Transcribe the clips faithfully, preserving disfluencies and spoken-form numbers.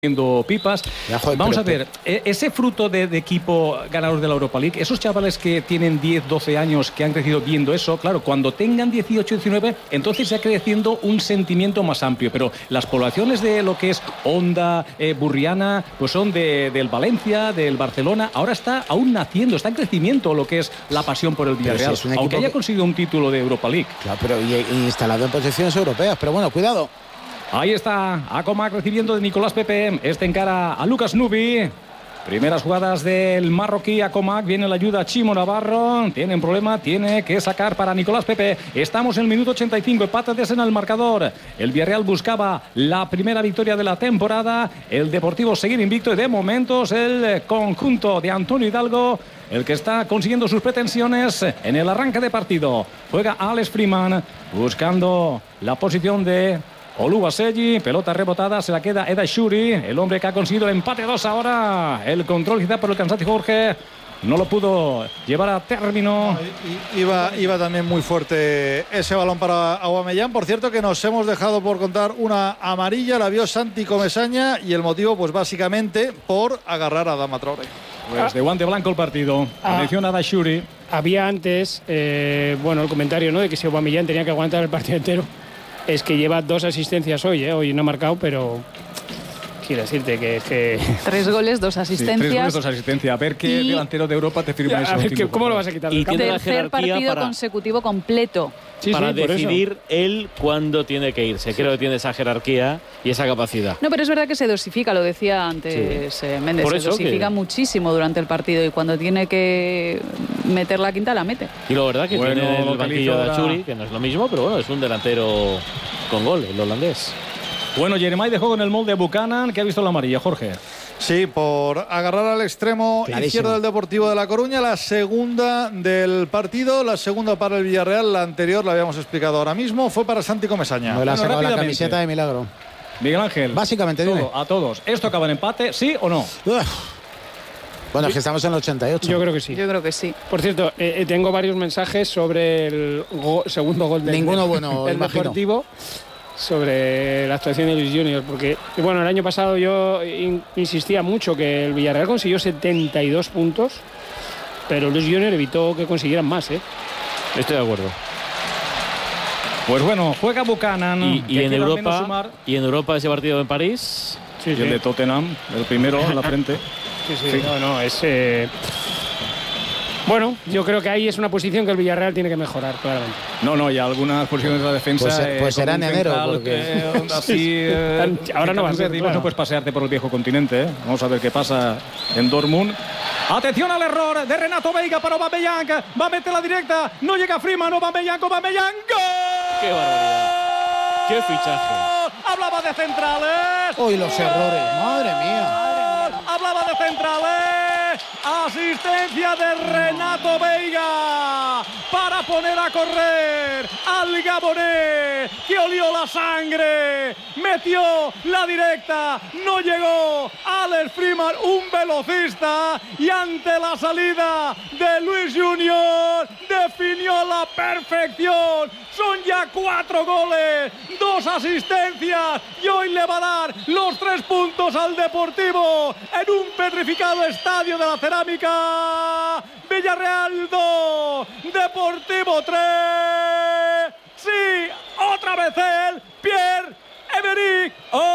pipas. Ya, joder, Vamos pero, a ver, ese fruto de, de equipo ganador de la Europa League, esos chavales que tienen diez, doce años, que han crecido viendo eso, claro, cuando tengan dieciocho, diecinueve, entonces se va creciendo un sentimiento más amplio, pero las poblaciones de lo que es Onda, eh, Burriana, pues son de, del Valencia, del Barcelona, ahora está aún naciendo, está en crecimiento lo que es la pasión por el Villarreal, si es aunque haya que... conseguido un título de Europa League. Claro, pero y, y instalado en posiciones europeas, pero bueno, cuidado. Ahí está Acomac recibiendo de Nicolás Pepe. Este encara a Lucas Nubi. Primeras jugadas del marroquí Acomac. Viene la ayuda a Chimo Navarro. Tiene un problema. Tiene que sacar para Nicolás Pepe. Estamos en el minuto ochenta y cinco. Empate en el marcador. El Villarreal buscaba la primera victoria de la temporada. El Deportivo seguir invicto. Y de momentos el conjunto de Antonio Hidalgo, el que está consiguiendo sus pretensiones en el arranque de partido. Juega Alex Freeman buscando la posición de Oluwaseyi, pelota rebotada, se la queda Eda Shuri, el hombre que ha conseguido el empate dos ahora. El control quizá por el cansancio Jorge no lo pudo llevar a término. No, iba, iba también muy fuerte ese balón para Aubameyang. Por cierto que nos hemos dejado por contar una amarilla, la vio Santi Comesaña y el motivo pues básicamente por agarrar a Adama Traoré. Pues de guante blanco el partido. Ah. Atención a Eda Shuri. Había antes, eh, bueno, el comentario, ¿no?, de que si Aubameyang tenía que aguantar el partido entero. Es que lleva dos asistencias hoy, ¿eh? Hoy no ha marcado, pero quiero decirte que... que... Tres goles, dos asistencias. Sí, tres goles, dos asistencias. A ver qué y... delantero de Europa te firma Ya, eso. A ver, que, ¿cómo lo vas a quitar? Y tiene la Tercer jerarquía partido para, consecutivo completo. Sí, para sí, por decidir eso. él cuándo tiene que irse. Creo que tiene esa jerarquía y esa capacidad. No, pero es verdad que se dosifica, lo decía antes sí. eh, Méndez, Por se eso dosifica que... muchísimo durante el partido y cuando tiene que meter la quinta la mete. Y lo verdad que Bueno, tiene el banquillo de ahora... Achuri, que no es lo mismo, pero bueno, es un delantero con gol, el holandés. Bueno, Jeremai dejó con el molde a Buchanan, que ha visto la amarilla, Jorge. Sí, por agarrar al extremo Clarísimo. izquierdo del Deportivo de La Coruña, la segunda del partido, la segunda para el Villarreal, la anterior la habíamos explicado ahora mismo, fue para Santi Comesaña. Me la ha Bueno, sacado la rápidamente. camiseta de milagro. Miguel Ángel. Básicamente, todo, dime. a todos. ¿Esto acaba en empate, sí o no? Uf. Bueno, es que estamos en el ochenta y ocho. Yo creo que sí. Yo creo que sí. Por cierto, eh, tengo varios mensajes sobre el go- segundo gol del Ninguno bueno, del imagino. Deportivo, sobre la actuación de Luis Junior, porque bueno, el año pasado yo in- insistía mucho que el Villarreal consiguió setenta y dos puntos, pero Luis Junior evitó que consiguieran más, ¿eh? Estoy de acuerdo. Pues bueno, juega Buchanan. Y, y que en queda menos Europa, sumar. y en Europa ese partido en París. Sí, Y el de Tottenham, el primero en la frente. Sí, sí, Sí. no, no, es... eh, Bueno, yo creo que ahí es una posición que el Villarreal tiene que mejorar, claramente. No, no, y algunas posiciones de la defensa. Pues, eh, pues con será un en enero, central, porque... eh, así, eh, Ahora no va a ser, no claro. puedes pasearte por el viejo continente. ¿eh? Vamos a ver qué pasa en Dortmund. Atención al error de Renato Veiga para Aubameyang. Va a meter la directa. No llega Freeman. Aubameyang, Aubameyang. ¡Gol! ¡Qué barbaridad! ¡Qué fichaje! Hablaba de centrales. Uy, los errores, madre mía. Hablaba de centrales. Asistencia de Renato Veiga para poner a correr al Gabonés, que olió la sangre, metió la directa, no llegó Alex Freeman, un velocista, y ante la salida de Luis Junior definió a la perfección. Son ya cuatro goles, dos asistencias, y hoy le va a dar los tres puntos al Deportivo en un petrificado estadio de la Cerámica. Villarreal dos, Deportivo tres. Sí, otra vez él, Pierre-Emerick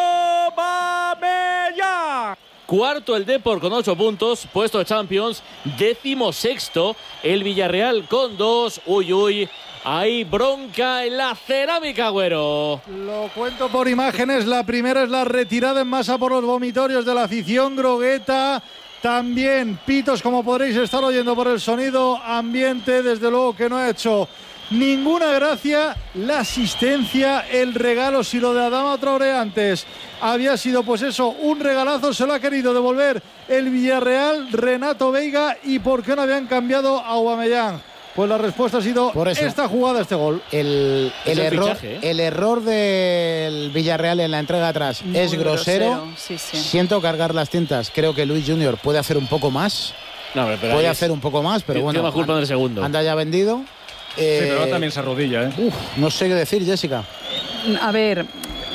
Aubameyang. Cuarto el Depor con ocho puntos, puesto de Champions. Décimo sexto el Villarreal con dos. Uy, uy. Hay bronca en la Cerámica, Agüero. Lo cuento por imágenes. La primera es la retirada en masa por los vomitorios de la afición grogueta. También pitos, como podréis estar oyendo por el sonido ambiente. Desde luego que no ha hecho ninguna gracia la asistencia, el regalo. Si lo de Adama Traoré antes había sido pues eso, un regalazo, se lo ha querido devolver el Villarreal, Renato Veiga. ¿Y por qué no habían cambiado a Aubameyang? Pues la respuesta ha sido esta jugada, este gol. El, el, el error, fichaje, ¿eh? el error del Villarreal en la entrega atrás Muy es grosero. grosero, sí, sí. Siento cargar las tintas. Creo que Luis Junior puede hacer un poco más. No, pero puede ahí hacer es- un poco más, pero tiene bueno. más culpa en el segundo. Anda ya vendido. Eh, Sí, pero ahora también se arrodilla, ¿eh? uf, no sé qué decir, Jessica. A ver,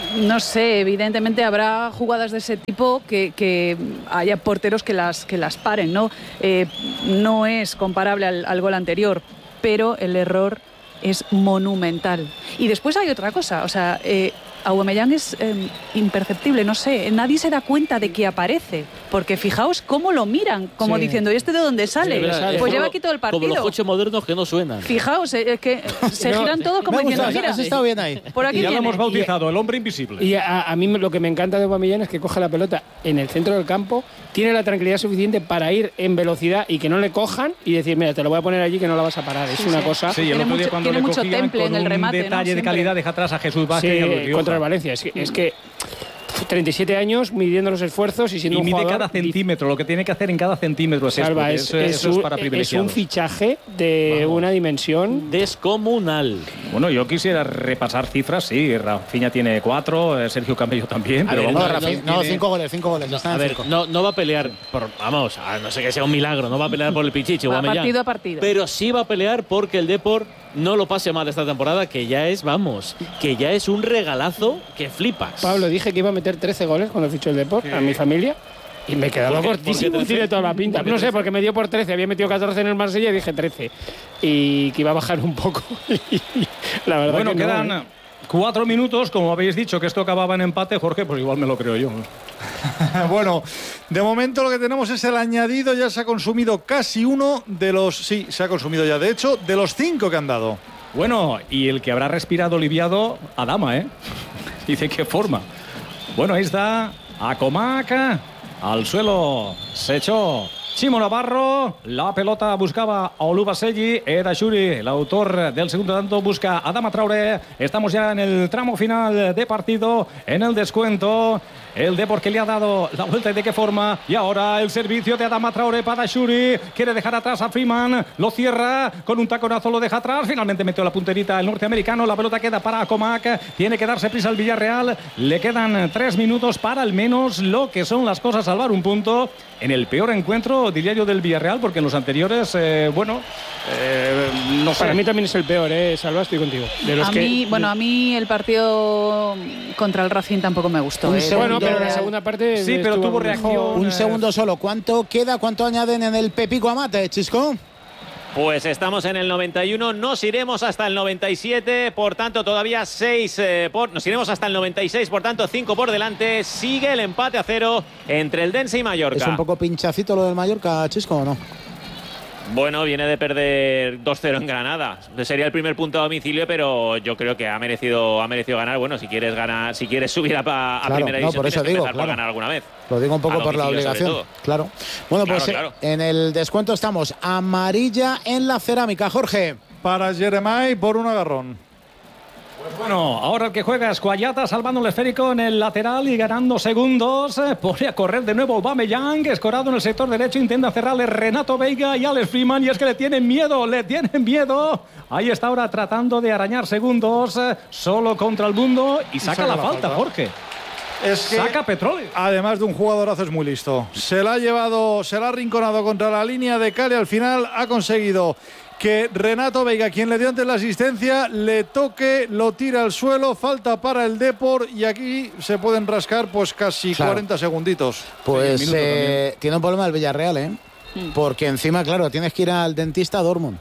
no sé, evidentemente habrá jugadas de ese tipo que, que haya porteros que las, que las paren, ¿no? Eh, no es comparable al, al gol anterior, pero el error es monumental. Y después hay otra cosa, o sea, eh, Aubameyang es eh, imperceptible, no sé, nadie se da cuenta de que aparece, porque fijaos cómo lo miran, como sí. diciendo, ¿y este de dónde sale? Sí, verdad, pues como lleva lo- aquí todo el partido. Como los coches modernos que no suenan. Fijaos, eh, es que se No, giran todos como Me diciendo, gusta, mira, has estado bien ahí. por aquí Ya lo viene. hemos bautizado, el hombre invisible. Y a, a mí lo que me encanta de Aubameyang es que coge la pelota en el centro del campo, tiene la tranquilidad suficiente para ir en velocidad y que no le cojan y decir, mira, te lo voy a poner allí que no la vas a parar. Es Sí, una sí. cosa... Sí, el Tiene otro día mucho- cuando tiene le mucho cogían temple con en el un remate, ¿no? detalle de Siempre. calidad, deja atrás a Jesús Vázquez y a Luis Sí, Rioja. contra el Valencia. Es que, es que treinta y siete años midiendo los esfuerzos y siendo Y un mide jugador cada centímetro, lo que tiene que hacer en cada centímetro es Salva, esto, es, eso, es eso es un, para es privilegiados. un fichaje de una dimensión. Descomunal. Bueno, yo quisiera repasar cifras, sí, Rafinha tiene cuatro, eh, Sergio Camello también, A pero ver, No, vamos, no, Rafi, no, no, tiene- cinco goles, cinco goles. están A en ver, cinco. no, no va a pelear por, vamos, a no sé que sea un milagro, no va a pelear por el Pichichi, Va Aubameyang, partido a partido. pero sí va a pelear porque el Depor no lo pase mal esta temporada, que ya es, vamos, que ya es un regalazo que flipas. Pablo, dije que iba a meter trece goles cuando fichó el Depor a mi familia y me he quedado ¿Por qué? cortísimo. ¿Por qué trece? Tiene toda la pinta. ¿Por qué No sé, trece? porque me dio por trece. Había metido catorce en el Marsella y dije trece. Y que iba a bajar un poco. La verdad bueno, que no, quedan ¿eh? cuatro minutos, como habéis dicho que esto acababa en empate, Jorge, pues igual me lo creo yo. Bueno, de momento lo que tenemos es el añadido. Ya se ha consumido casi uno de los... Sí, se ha consumido ya, de hecho, de los cinco que han dado. Bueno, y el que habrá respirado aliviado, Adama, ¿eh? Dice qué forma. Bueno, ahí está Acomac, al suelo se echó Chimo Navarro, la pelota buscaba a Olubaselli, era Shuri, el autor del segundo tanto, busca a Adama Traoré. Estamos ya en el tramo final de partido, en el descuento. El Depor que le ha dado la vuelta y de qué forma. Y ahora el servicio de Adama Traoré para Shuri. Quiere dejar atrás a Freeman. Lo cierra con un taconazo, lo deja atrás. Finalmente metió la punterita el norteamericano. La pelota queda para Acomac. Tiene que darse prisa al Villarreal. Le quedan tres minutos para al menos lo que son las cosas, salvar un punto. En el peor encuentro, diría yo, del Villarreal, porque en los anteriores, eh, bueno, eh, no sé. Para mí también es el peor, ¿eh? Salva, estoy contigo. De los a que, mí, bueno, a mí el partido contra el Racing tampoco me gustó. Un ¿eh? segundo. Bueno, pero la Real. segunda parte. Sí, pero estuvo tuvo mejor. reacción. Un segundo solo. ¿Cuánto queda? ¿Cuánto añaden en el Pepico Amate, Chisco? Pues estamos en el noventa y uno, nos iremos hasta el noventa y siete, por tanto todavía seis, eh, por, nos iremos hasta el noventa y seis, por tanto cinco por delante, sigue el empate a cero entre el Dense y Mallorca. ¿Es un poco pinchacito lo del Mallorca, Chisco, o no? Bueno, viene de perder dos cero en Granada. Sería el primer punto a domicilio, pero yo creo que ha merecido, ha merecido ganar. Bueno, si quieres ganar, si quieres subir a, a Claro, primera no, división, por eso tienes que digo, empezar por claro. ganar alguna vez. Lo digo un poco A por la domicilio, sobre obligación. todo. Claro. Bueno, Claro, pues eh, claro. en el descuento estamos. Amarilla en la cerámica, Jorge. Para Jeremai por un agarrón. Bueno, ahora el que juega es Cuayata, salvando el esférico en el lateral y ganando segundos. Eh, Pone a correr de nuevo Aubameyang, escorado en el sector derecho, intenta cerrarle Renato Veiga y Alex Freeman, y es que le tienen miedo, le tienen miedo. Ahí está ahora tratando de arañar segundos, eh, solo contra el mundo, y saca, saca la, la falta, falta. Jorge. Es que, Saca petróleo. además de un jugadorazo, es muy listo. Se la ha llevado, se la ha rinconado contra la línea de Cali. Al final ha conseguido que Renato Veiga, quien le dio antes la asistencia, le toque, lo tira al suelo. Falta para el Depor y aquí se pueden rascar pues casi Claro. cuarenta segunditos. Pues Sí, el minuto eh, tiene un problema el Villarreal, ¿eh? Porque encima, claro, tienes que ir al dentista a Dortmund.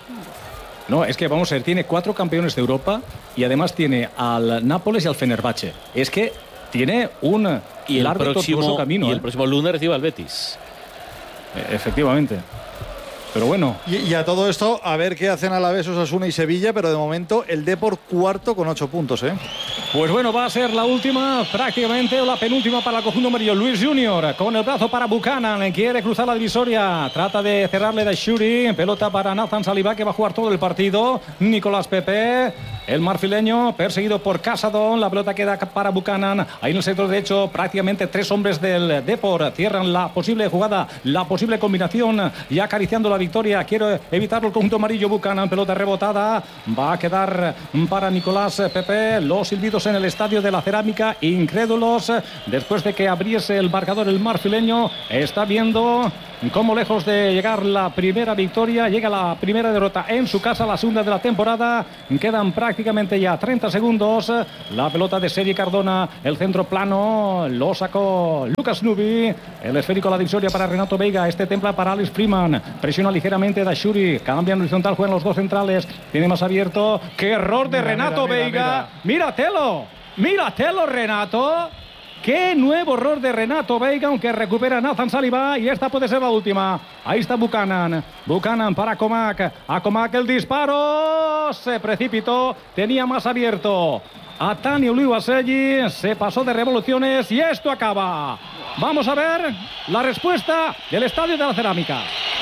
No, es que vamos a ver, tiene cuatro campeones de Europa y además tiene al Nápoles y al Fenerbahce. Es que tiene un Y el, largo y tortuoso próximo, camino. y ¿eh? el próximo lunes recibe al Betis. Eh, Efectivamente. Pero bueno, Y, y a todo esto, a ver qué hacen Alavés, Osasuna y Sevilla, pero de momento el Depor cuarto con ocho puntos, ¿eh? pues bueno, va a ser la última, prácticamente, o la penúltima para el conjunto amarillo. Luis Junior con el brazo para Buchanan, quiere cruzar la divisoria, trata de cerrarle de Shuri, pelota para Nathan Saliba, que va a jugar todo el partido. Nicolás Pepe, el marfileño, perseguido por Casadón, la pelota queda para Buchanan, ahí en el sector derecho, prácticamente tres hombres del Depor cierran la posible jugada, la posible combinación, y acariciando la victoria, quiere evitarlo el conjunto amarillo. Buchanan, pelota rebotada, va a quedar para Nicolás Pepe, los silbidos atentos en el Estadio de la Cerámica, incrédulos, después de que abriese el marcador el marfileño, está viendo cómo lejos de llegar la primera victoria, llega la primera derrota en su casa, la segunda de la temporada. Quedan prácticamente ya treinta segundos. La pelota de Sergi Cardona, el centro plano, lo sacó Lucas Nubi. El esférico, la divisoria para Renato Veiga. Este templa para Alex Freeman. Presiona ligeramente Dashuri. Cambian horizontal, juegan los dos centrales. Tiene más abierto. ¡Qué error de mira, Renato mira, Veiga! Mira, mira. ¡Míratelo! ¡Míratelo, Renato! ¡Qué nuevo error de Renato Veiga! Aunque recupera Nathan Saliba y esta puede ser la última. Ahí está Buchanan. Buchanan para Comac. A Comac el disparo. Se precipitó. Tenía más abierto a Tani Oluwaseyi. Se pasó de revoluciones y esto acaba. Vamos a ver la respuesta del Estadio de la Cerámica.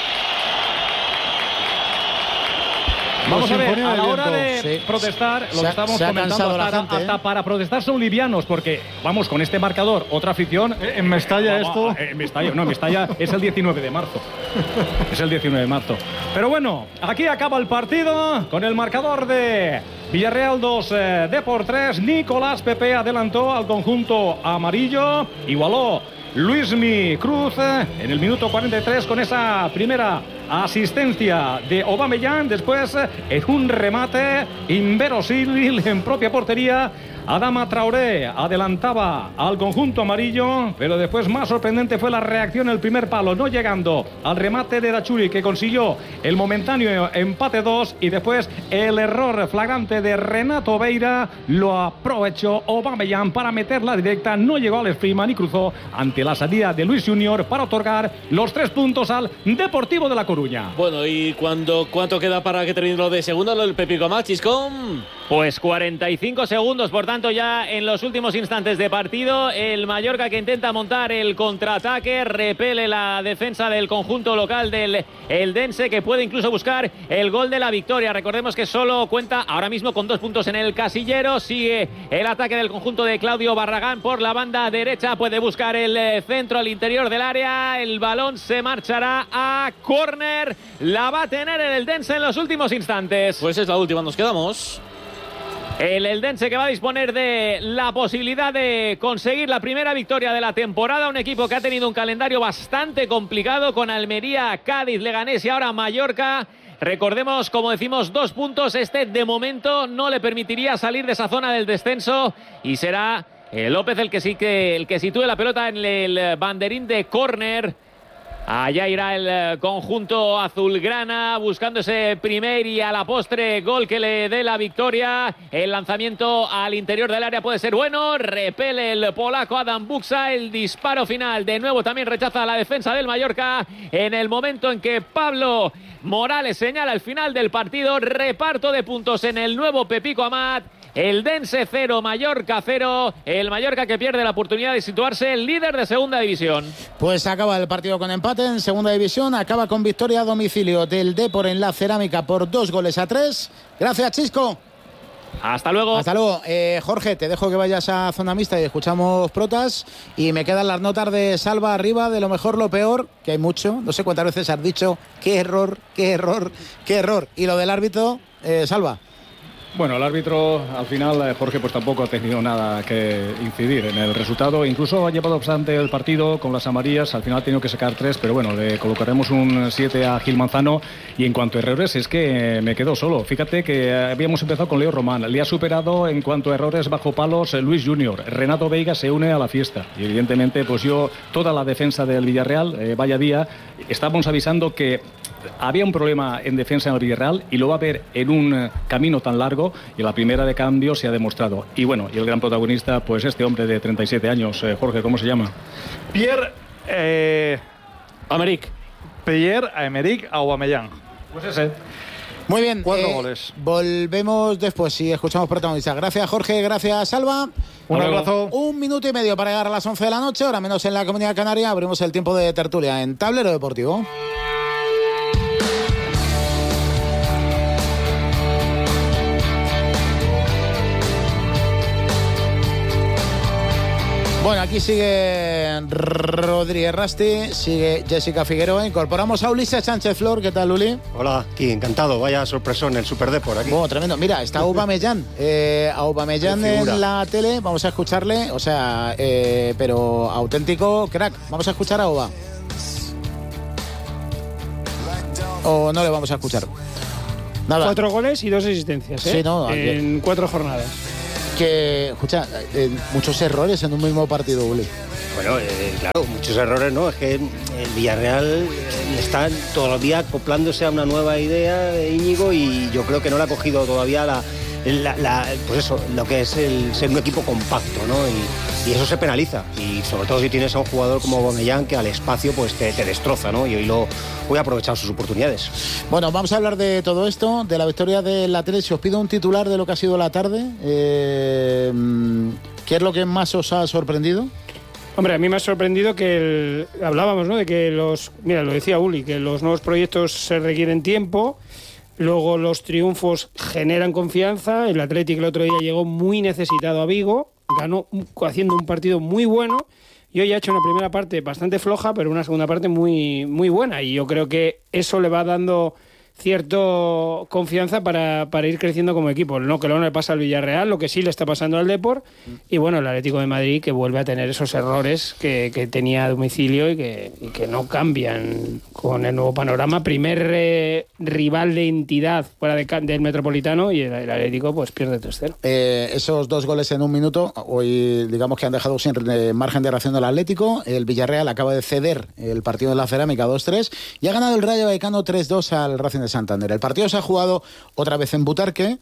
Vamos a ver, a la hora de sí. protestar, lo que estamos comentando, hasta, gente, hasta ¿eh? para protestar son livianos, porque vamos con este marcador, otra afición. En Mestalla esto. A, en Mestalla, no, en Mestalla es el diecinueve de marzo. Es el diecinueve de marzo. Pero bueno, aquí acaba el partido con el marcador de Villarreal dos, eh, Depor tres. Nicolás Pepe adelantó al conjunto amarillo, igualó Luismi Cruz en el minuto cuarenta y tres con esa primera asistencia de Aubameyang. Después, en un remate inverosímil en propia portería, Adama Traoré adelantaba al conjunto amarillo, pero después más sorprendente fue la reacción, el primer palo, no llegando al remate de Dachuri, que consiguió el momentáneo empate dos, y después el error flagrante de Renato Veiga lo aprovechó Aubameyang para meter la directa, no llegó Alex Freeman y cruzó ante la salida de Luis Junior para otorgar los tres puntos al Deportivo de La Coruña. Bueno, ¿y cuando, cuánto queda para que termine lo de segundo, lo del Pepico Machis con...? Pues cuarenta y cinco segundos, por tanto, ya en los últimos instantes de partido. El Mallorca que intenta montar el contraataque, repele la defensa del conjunto local del Eldense, que puede incluso buscar el gol de la victoria. Recordemos que solo cuenta ahora mismo con dos puntos en el casillero. Sigue el ataque del conjunto de Claudio Barragán por la banda derecha. Puede buscar el centro al interior del área. El balón se marchará a córner. La va a tener el Eldense en los últimos instantes. Pues es la última, nos quedamos. El Eldense que va a disponer de la posibilidad de conseguir la primera victoria de la temporada. Un equipo que ha tenido un calendario bastante complicado con Almería, Cádiz, Leganés y ahora Mallorca. Recordemos, como decimos, dos puntos. Este de momento no le permitiría salir de esa zona del descenso y será eh, López el que, sí que, el que sitúe la pelota en el banderín de córner. Allá irá el conjunto azulgrana buscando ese primer y a la postre gol que le dé la victoria. El lanzamiento al interior del área puede ser bueno. Repele el polaco Adam Buksa. El disparo final de nuevo también rechaza la defensa del Mallorca. En el momento en que Pablo Morales señala el final del partido, reparto de puntos en el nuevo Pepico Amat. Eldense cero, Mallorca cero. El Mallorca que pierde la oportunidad de situarse líder de segunda división. Pues acaba el partido con empate en segunda división. Acaba con victoria a domicilio del Depor en la Cerámica por dos goles a tres. Gracias, Chisco. Hasta luego. Hasta luego. Eh, Jorge, te dejo que vayas a zona mixta y escuchamos protas. Y me quedan las notas de Salva arriba, de lo mejor, lo peor, que hay mucho. No sé cuántas veces has dicho qué error, qué error, qué error. Y lo del árbitro, eh, Salva. Bueno, el árbitro al final, Jorge, pues tampoco ha tenido nada que incidir en el resultado. Incluso ha llevado obstante el partido con las amarillas. Al final ha tenido que sacar tres, pero bueno, le colocaremos un siete a Gil Manzano. Y en cuanto a errores, es que me quedo solo. Fíjate que habíamos empezado con Leo Román. Le ha superado en cuanto a errores bajo palos Luis Junior. Renato Veiga se une a la fiesta. Y evidentemente, pues yo, toda la defensa del Villarreal, eh, vaya día, estamos avisando que había un problema en defensa en el Villarreal y lo va a ver en un camino tan largo, y la primera de cambio se ha demostrado. Y bueno, y el gran protagonista, pues este hombre de treinta y siete años, eh, Jorge, ¿cómo se llama? Pierre eh, Emerick. Pierre Emerick Aubameyang. Pues ese. Muy bien. Cuatro eh, goles. Volvemos después y escuchamos protagonistas. Gracias, Jorge. Gracias, Salva. Un abrazo. Un minuto y medio para llegar a las once de la noche, ahora menos en la Comunidad Canaria. Abrimos el tiempo de tertulia en Tablero Deportivo. Bueno, aquí sigue Sigue Rodríguez Rasti, sigue Jessica Figueroa. Incorporamos a Ulises Sánchez Flor. ¿Qué tal, Uli? Hola, aquí, encantado. Vaya sorpresón el Superdeport aquí. Bueno, tremendo. Mira, está Aubameyang. Eh, Aubameyang en la tele. Vamos a escucharle. O sea, eh, pero auténtico crack. Vamos a escuchar a Auba. ¿O no le vamos a escuchar? Nada. Cuatro goles y dos asistencias, ¿eh? Sí, no, en cuatro jornadas. Que, escucha, eh, muchos errores en un mismo partido, Uli. Bueno, eh, claro, muchos errores, ¿no? Es que el Villarreal está todavía acoplándose a una nueva idea de Íñigo y yo creo que no le ha cogido todavía la, la, la pues eso, lo que es el ser un equipo compacto, ¿no? Y, y eso se penaliza. Y sobre todo si tienes a un jugador como Aubameyang que al espacio pues te, te destroza, ¿no? Y hoy lo voy a aprovechar sus oportunidades. Bueno, vamos a hablar de todo esto, de la victoria del Athletic. Os pido un titular de lo que ha sido la tarde. Eh, ¿Qué es lo que más os ha sorprendido? Hombre, a mí me ha sorprendido que el, hablábamos, ¿no? De que los, mira, lo decía Uli, que los nuevos proyectos se requieren tiempo, luego los triunfos generan confianza. El Athletic el otro día llegó muy necesitado a Vigo, ganó haciendo un partido muy bueno y hoy ha hecho una primera parte bastante floja, pero una segunda parte muy, muy buena, y yo creo que eso le va dando cierto confianza para, para ir creciendo como equipo. No que lo no le pasa al Villarreal, lo que sí le está pasando al Depor, y bueno, el Atlético de Madrid, que vuelve a tener esos errores que, que tenía a domicilio y que, y que no cambian con el nuevo panorama. Primer eh, rival de entidad fuera de, del Metropolitano, y el, el Atlético pues pierde tres cero. Eh, esos dos goles en un minuto hoy digamos que han dejado sin eh, margen de reacción al Atlético. El Villarreal acaba de ceder el partido en la Cerámica dos tres y ha ganado el Rayo Vallecano tres dos al Racing de Santander. El partido se ha jugado otra vez en Butarque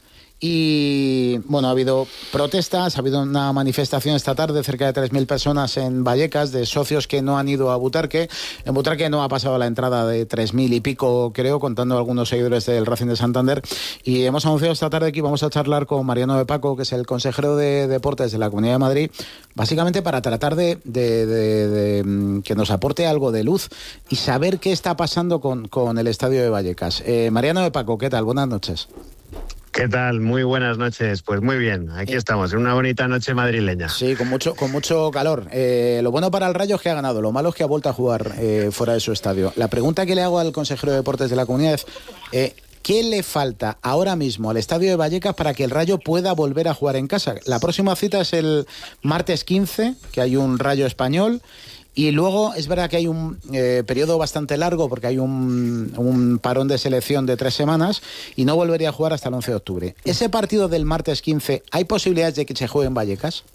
y bueno, ha habido protestas, ha habido una manifestación esta tarde, cerca de tres mil personas en Vallecas, de socios que no han ido a Butarque. En Butarque no ha pasado la entrada de tres mil y pico, creo, contando algunos seguidores del Racing de Santander, y hemos anunciado esta tarde que vamos a charlar con Mariano de Paco, que es el consejero de Deportes de la Comunidad de Madrid, básicamente para tratar de, de, de, de que nos aporte algo de luz y saber qué está pasando con, con el estadio de Vallecas. Eh, Mariano de Paco, ¿qué tal? Buenas noches. ¿Qué tal? Muy buenas noches. Pues muy bien, aquí estamos, en una bonita noche madrileña. Sí, con mucho con mucho calor. Eh, lo bueno para el Rayo es que ha ganado, lo malo es que ha vuelto a jugar eh, fuera de su estadio. La pregunta que le hago al consejero de Deportes de la Comunidad es eh, ¿qué le falta ahora mismo al estadio de Vallecas para que el Rayo pueda volver a jugar en casa? La próxima cita es el martes quince, que hay un Rayo Español. Y luego es verdad que hay un eh, periodo bastante largo porque hay un, un parón de selección de tres semanas y no volvería a jugar hasta el once de octubre. ¿Ese partido del martes quince, hay posibilidades de que se juegue en Vallecas?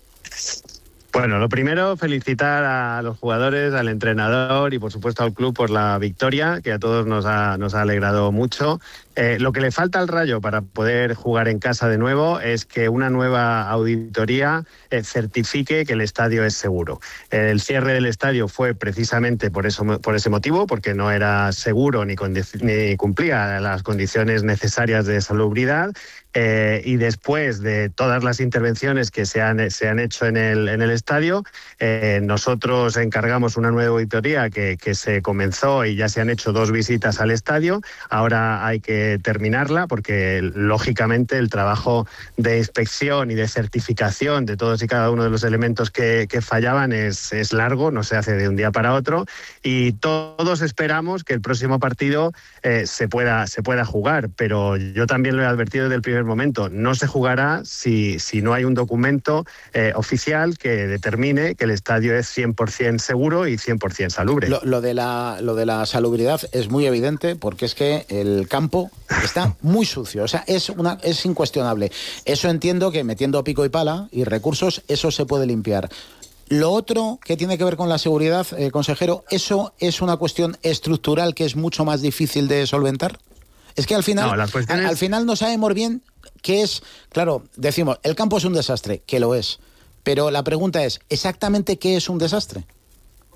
Bueno, lo primero, felicitar a los jugadores, al entrenador y por supuesto al club por la victoria, que a todos nos ha, nos ha alegrado mucho. Eh, lo que le falta al Rayo para poder jugar en casa de nuevo es que una nueva auditoría eh, certifique que el estadio es seguro. El cierre del estadio fue precisamente por eso, por ese motivo, porque no era seguro ni, ni cumplía las condiciones necesarias de salubridad. Eh, y después de todas las intervenciones que se han, se han hecho en el, en el estadio, eh, nosotros encargamos una nueva auditoría que, que se comenzó y ya se han hecho dos visitas al estadio. Ahora hay que terminarla porque lógicamente el trabajo de inspección y de certificación de todos y cada uno de los elementos que, que fallaban es, es largo, no se hace de un día para otro, y todos esperamos que el próximo partido eh, se pueda, se pueda jugar, pero yo también lo he advertido desde el primer momento, no se jugará si, si no hay un documento eh, oficial que determine que el estadio es cien por ciento seguro y cien por ciento salubre. Lo, lo, de la, lo de la salubridad es muy evidente porque es que el campo está muy sucio, o sea, es, una, es incuestionable. Eso entiendo que metiendo pico y pala y recursos, eso se puede limpiar. Lo otro que tiene que ver con la seguridad, eh, consejero, ¿eso es una cuestión estructural que es mucho más difícil de solventar? Es que al final, no, cuestiones... al, al final no sabemos bien qué es. Claro, decimos, el campo es un desastre, que lo es. Pero la pregunta es, ¿exactamente qué es un desastre?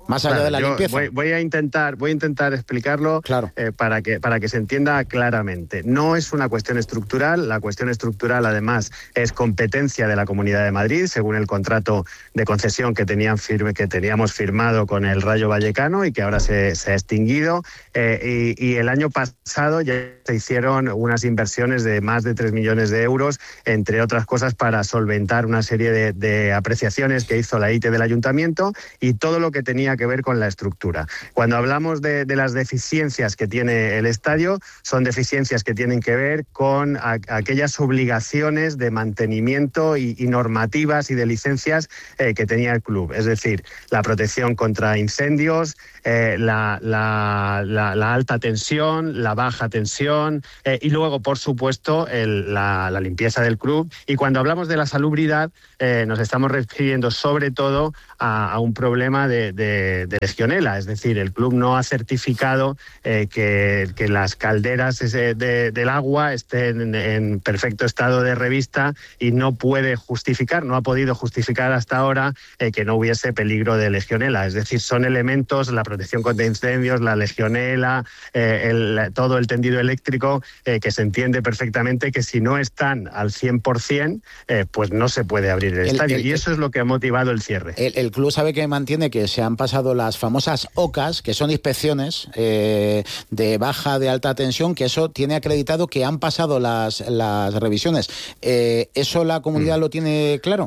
Más allá Claro, de la yo limpieza. Voy, voy a intentar, voy a intentar explicarlo claro. eh, para que para que se entienda claramente. No es una cuestión estructural. La cuestión estructural, además, es competencia de la Comunidad de Madrid, según el contrato de concesión que tenían firme, que teníamos firmado con el Rayo Vallecano y que ahora se, se ha extinguido. Eh, y, y el año pasado ya se hicieron unas inversiones de más de tres millones de euros, entre otras cosas, para solventar una serie de, de apreciaciones que hizo la I T del Ayuntamiento y todo lo que tenía que ver con la estructura. Cuando hablamos de, de las deficiencias que tiene el estadio, son deficiencias que tienen que ver con a, aquellas obligaciones de mantenimiento y, y normativas y de licencias eh, que tenía el club. Es decir, la protección contra incendios, eh, la, la, la, la alta tensión, la baja tensión eh, y luego, por supuesto, el, la, la limpieza del club. Y cuando hablamos de la salubridad, eh, nos estamos refiriendo sobre todo a, a un problema de, de de legionela, es decir, el club no ha certificado eh, que, que las calderas de, de, del agua estén en, en perfecto estado de revista y no puede justificar, no ha podido justificar hasta ahora eh, que no hubiese peligro de legionela. Es decir, son elementos, la protección contra incendios, la legionela, eh, el, todo el tendido eléctrico, eh, que se entiende perfectamente que si no están al cien por ciento, eh, pues no se puede abrir el, el estadio. El, y eso es lo que ha motivado el cierre. El, el club sabe que mantiene que se han pasado las famosas O C As, que son inspecciones eh, de baja, de alta tensión, que eso tiene acreditado que han pasado las, las revisiones. Eh, ¿Eso la comunidad mm. lo tiene claro?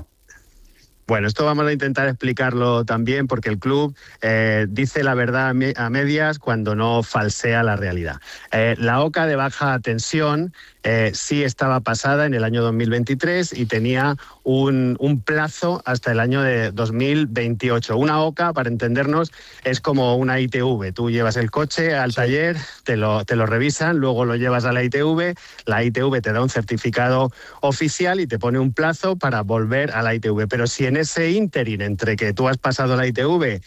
Bueno, esto vamos a intentar explicarlo también porque el club eh, dice la verdad a medias cuando no falsea la realidad. Eh, la O C A de baja tensión eh, sí estaba pasada en el año dos mil veintitrés y tenía un, un plazo hasta el año de dos mil veintiocho. Una O C A, para entendernos, es como una I T V. Tú llevas el coche al taller, te lo, te lo revisan, luego lo llevas a la I T V, la I T V te da un certificado oficial y te pone un plazo para volver a la I T V. Pero si en ese ínterin entre que tú has pasado la I T V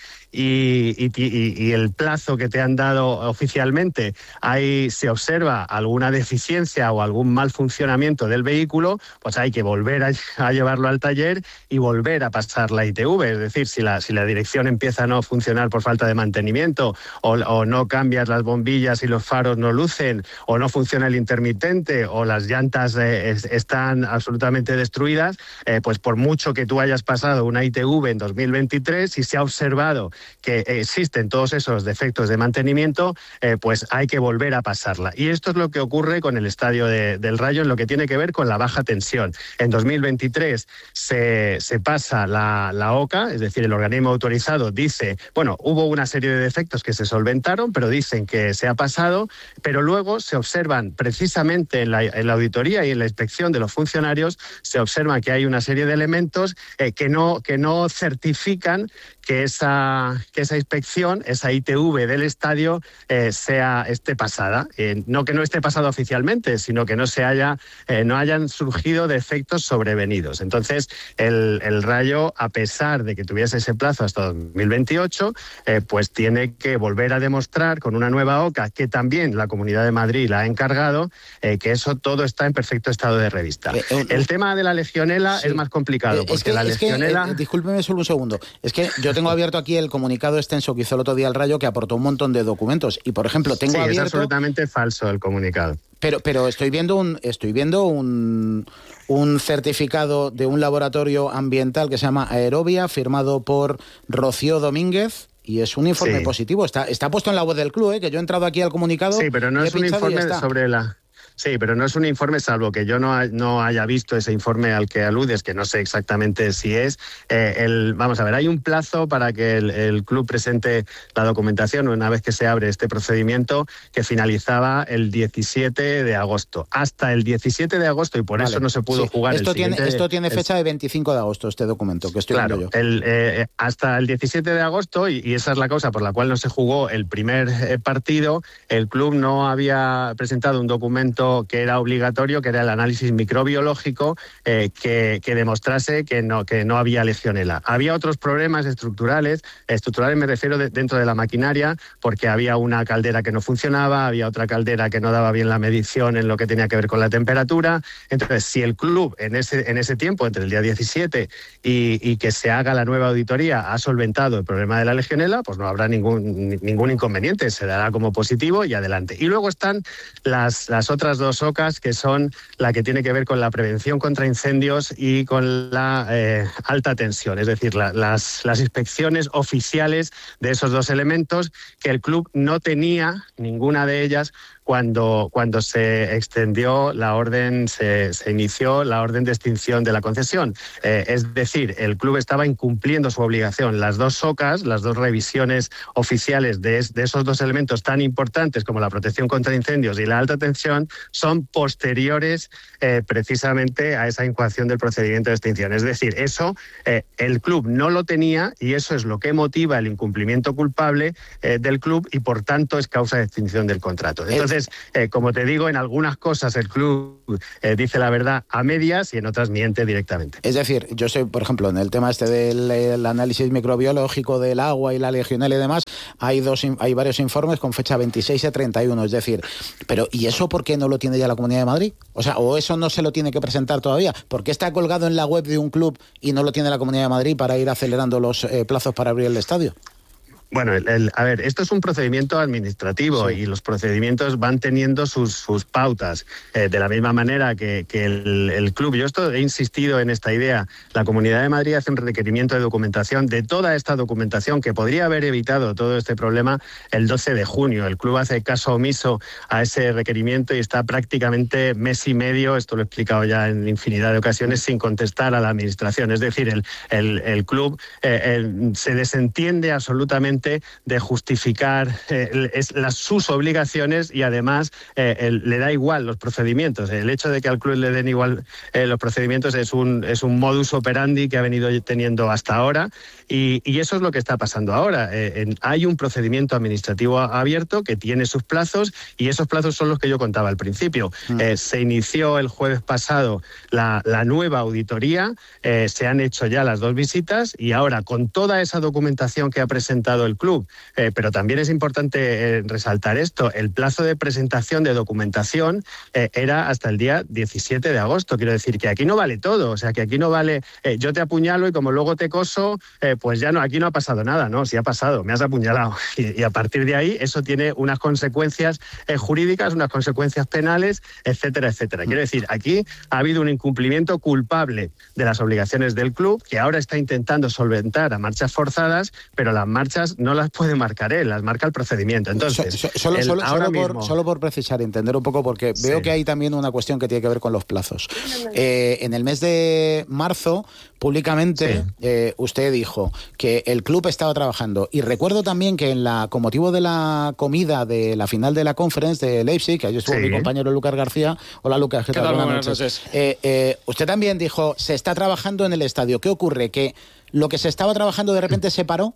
y, y, y, y el plazo que te han dado oficialmente, ahí se observa alguna deficiencia o algún mal funcionamiento del vehículo, pues hay que volver a, a llevarlo al taller y volver a pasar la I T V. Es decir, si la, si la dirección empieza a no funcionar por falta de mantenimiento o, o no cambias las bombillas y los faros no lucen o no funciona el intermitente o las llantas eh, es, están absolutamente destruidas, eh, pues por mucho que tú hayas pasado una I T V en dos mil veintitrés, si se ha observado que existen todos esos defectos de mantenimiento, eh, pues hay que volver a pasarla. Y esto es lo que ocurre con el estadio de, del Rayo en lo que tiene que ver con la baja tensión. En dos mil veintitrés se, se pasa la, la O C A, es decir, el organismo autorizado dice, bueno, hubo una serie de defectos que se solventaron, pero dicen que se ha pasado, pero luego se observan precisamente en la, en la auditoría y en la inspección de los funcionarios, se observa que hay una serie de elementos eh, que no que no certifican que esa, que esa inspección, esa I T V del estadio eh, sea esté pasada. Eh, no que no esté pasada oficialmente, sino que no se haya eh, no hayan surgido defectos sobrevenidos. Entonces, el, el Rayo, a pesar de que tuviese ese plazo hasta dos mil veintiocho, eh, pues tiene que volver a demostrar con una nueva O C A, que también la Comunidad de Madrid la ha encargado, eh, que eso todo está en perfecto estado de revista. Eh, eh, el tema de la legionela sí. es más complicado, eh, porque es que, la es legionela... Que, eh, discúlpeme solo un segundo. Es que yo tengo abierto aquí el comunicado extenso que hizo el otro día el Rayo, que aportó un montón de documentos. Y, por ejemplo, tengo sí, abierto... es absolutamente falso el comunicado. Pero, pero estoy viendo un estoy viendo un, un certificado de un laboratorio ambiental que se llama Aerobia, firmado por Rocío Domínguez. Y es un informe sí. positivo. Está, está puesto en la web del club, ¿eh? Que yo he entrado aquí al comunicado. Sí, pero no es un informe sobre la... Sí, pero no es un informe, salvo que yo no, ha, no haya visto ese informe al que aludes, que no sé exactamente si es. Eh, el, vamos a ver, hay un plazo para que el, el club presente la documentación una vez que se abre este procedimiento, que finalizaba el diecisiete de agosto. Hasta el diecisiete de agosto, y por vale, eso no se pudo sí. jugar esto el tiene, siguiente... Esto tiene fecha de veinticinco de agosto, este documento, que estoy claro, viendo yo. El, eh, hasta el diecisiete de agosto, y, y esa es la causa por la cual no se jugó el primer eh, partido, el club no había presentado un documento procedimiento que era obligatorio, que era el análisis microbiológico, eh, que, que demostrase que no, que no había legionela. Había otros problemas estructurales, estructurales me refiero de, dentro de la maquinaria, porque había una caldera que no funcionaba, había otra caldera que no daba bien la medición en lo que tenía que ver con la temperatura. Entonces, si el club en ese, en ese tiempo, entre el día diecisiete y, y que se haga la nueva auditoría, ha solventado el problema de la legionela, pues no habrá ningún, ningún inconveniente, se dará como positivo y adelante. Y luego están las, las otras dos ocas, que son la que tiene que ver con la prevención contra incendios y con la eh, alta tensión, es decir, la, las, las inspecciones oficiales de esos dos elementos, que el club no tenía ninguna de ellas cuando, cuando se extendió la orden, se, se inició la orden de extinción de la concesión. Eh, es decir, el club estaba incumpliendo su obligación. Las dos ocas, las dos revisiones oficiales de, es, de esos dos elementos tan importantes como la protección contra incendios y la alta tensión, son posteriores eh, precisamente a esa incoación del procedimiento de extinción. Es decir, eso eh, el club no lo tenía, y eso es lo que motiva el incumplimiento culpable eh, del club, y por tanto es causa de extinción del contrato. Entonces, eh, como te digo, en algunas cosas el club eh, dice la verdad a medias y en otras miente directamente. Es decir, yo sé, por ejemplo, en el tema este del el análisis microbiológico del agua y la legionela y demás, hay dos hay varios informes con fecha veintiséis y treinta y uno, es decir, pero ¿y eso por qué no lo tiene ya la Comunidad de Madrid? O sea, ¿o eso no se lo tiene que presentar todavía? ¿Por qué está colgado en la web de un club y no lo tiene la Comunidad de Madrid para ir acelerando los eh, plazos para abrir el estadio? Bueno, el, el, a ver, esto es un procedimiento administrativo, sí, y los procedimientos van teniendo sus, sus pautas. Eh, de la misma manera que, que el, el club, yo esto he insistido en esta idea, la Comunidad de Madrid hace un requerimiento de documentación de toda esta documentación que podría haber evitado todo este problema el doce de junio. El club hace caso omiso a ese requerimiento y está prácticamente mes y medio, esto lo he explicado ya en infinidad de ocasiones, sin contestar a la administración. Es decir, el, el, el club eh, el, se desentiende absolutamente de justificar eh, es, las, sus obligaciones, y además eh, el, le da igual los procedimientos. El hecho de que al club le den igual eh, los procedimientos es un, es un modus operandi que ha venido teniendo hasta ahora, y, y eso es lo que está pasando ahora. Eh, en, hay un procedimiento administrativo abierto que tiene sus plazos, y esos plazos son los que yo contaba al principio. Mm. Eh, se inició el jueves pasado la, la nueva auditoría, eh, se han hecho ya las dos visitas, y ahora con toda esa documentación que ha presentado el club, eh, pero también es importante eh, resaltar esto, el plazo de presentación de documentación eh, era hasta el día diecisiete de agosto. Quiero decir que aquí no vale todo, o sea, que aquí no vale eh, yo te apuñalo y como luego te coso, eh, pues ya no, aquí no ha pasado nada, no, sí ha pasado, me has apuñalado, y, y a partir de ahí eso tiene unas consecuencias eh, jurídicas, unas consecuencias penales, etcétera, etcétera. Quiero decir, aquí ha habido un incumplimiento culpable de las obligaciones del club, que ahora está intentando solventar a marchas forzadas, pero las marchas no las puede marcar él, las marca el procedimiento. Entonces, so, so, solo, el, solo, solo, mismo... por, solo por precisar, entender un poco, porque sí, veo que hay también una cuestión que tiene que ver con los plazos. Eh, en el mes de marzo, públicamente, sí, eh, usted dijo que el club estaba trabajando, y recuerdo también que en la, con motivo de la comida de la final de la Conference de Leipzig, que allí estuvo sí, mi compañero Lucas García. Hola Lucas, ¿qué tal? Buenas, Buenas noches. noches. Eh, eh, usted también dijo, se está trabajando en el estadio. ¿Qué ocurre? ¿Que lo que se estaba trabajando de repente se paró?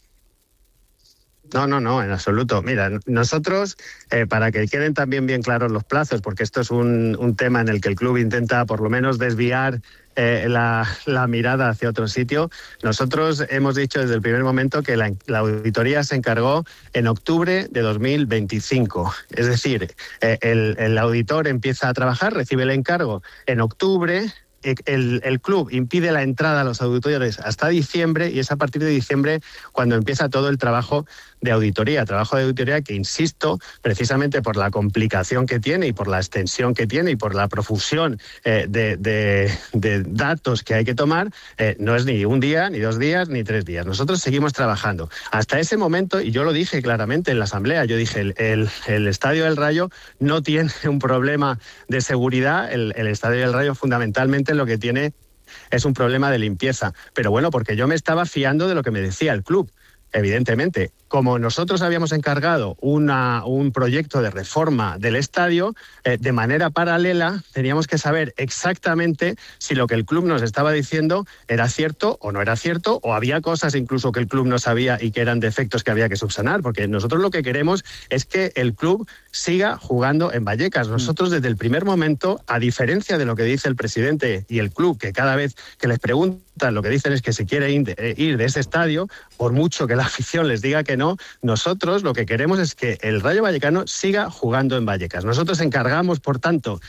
No, no, no, en absoluto. Mira, nosotros, eh, para que queden también bien claros los plazos, porque esto es un, un tema en el que el club intenta por lo menos desviar eh, la, la mirada hacia otro sitio, nosotros hemos dicho desde el primer momento que la, la auditoría se encargó en octubre de dos mil veinticinco. Es decir, eh, el, el auditor empieza a trabajar, recibe el encargo en octubre. El, el club impide la entrada a los auditores hasta diciembre, y es a partir de diciembre cuando empieza todo el trabajo de auditoría, trabajo de auditoría que, insisto, precisamente por la complicación que tiene y por la extensión que tiene y por la profusión eh, de, de, de datos que hay que tomar, eh, no es ni un día, ni dos días, ni tres días. Nosotros seguimos trabajando. Hasta ese momento, y yo lo dije claramente en la asamblea, yo dije, el, el, el Estadio del Rayo no tiene un problema de seguridad, el, el Estadio del Rayo fundamentalmente lo que tiene es un problema de limpieza. Pero bueno, porque yo me estaba fiando de lo que me decía el club. Evidentemente, como nosotros habíamos encargado una, un proyecto de reforma del estadio, eh, de manera paralela teníamos que saber exactamente si lo que el club nos estaba diciendo era cierto o no era cierto, o había cosas incluso que el club no sabía y que eran defectos que había que subsanar, porque nosotros lo que queremos es que el club siga jugando en Vallecas. Nosotros desde el primer momento, a diferencia de lo que dice el presidente y el club, que cada vez que les preguntan lo que dicen es que se quiere ir de ese estadio, por mucho que la afición les diga que no, nosotros lo que queremos es que el Rayo Vallecano siga jugando en Vallecas. Nosotros encargamos, por tanto,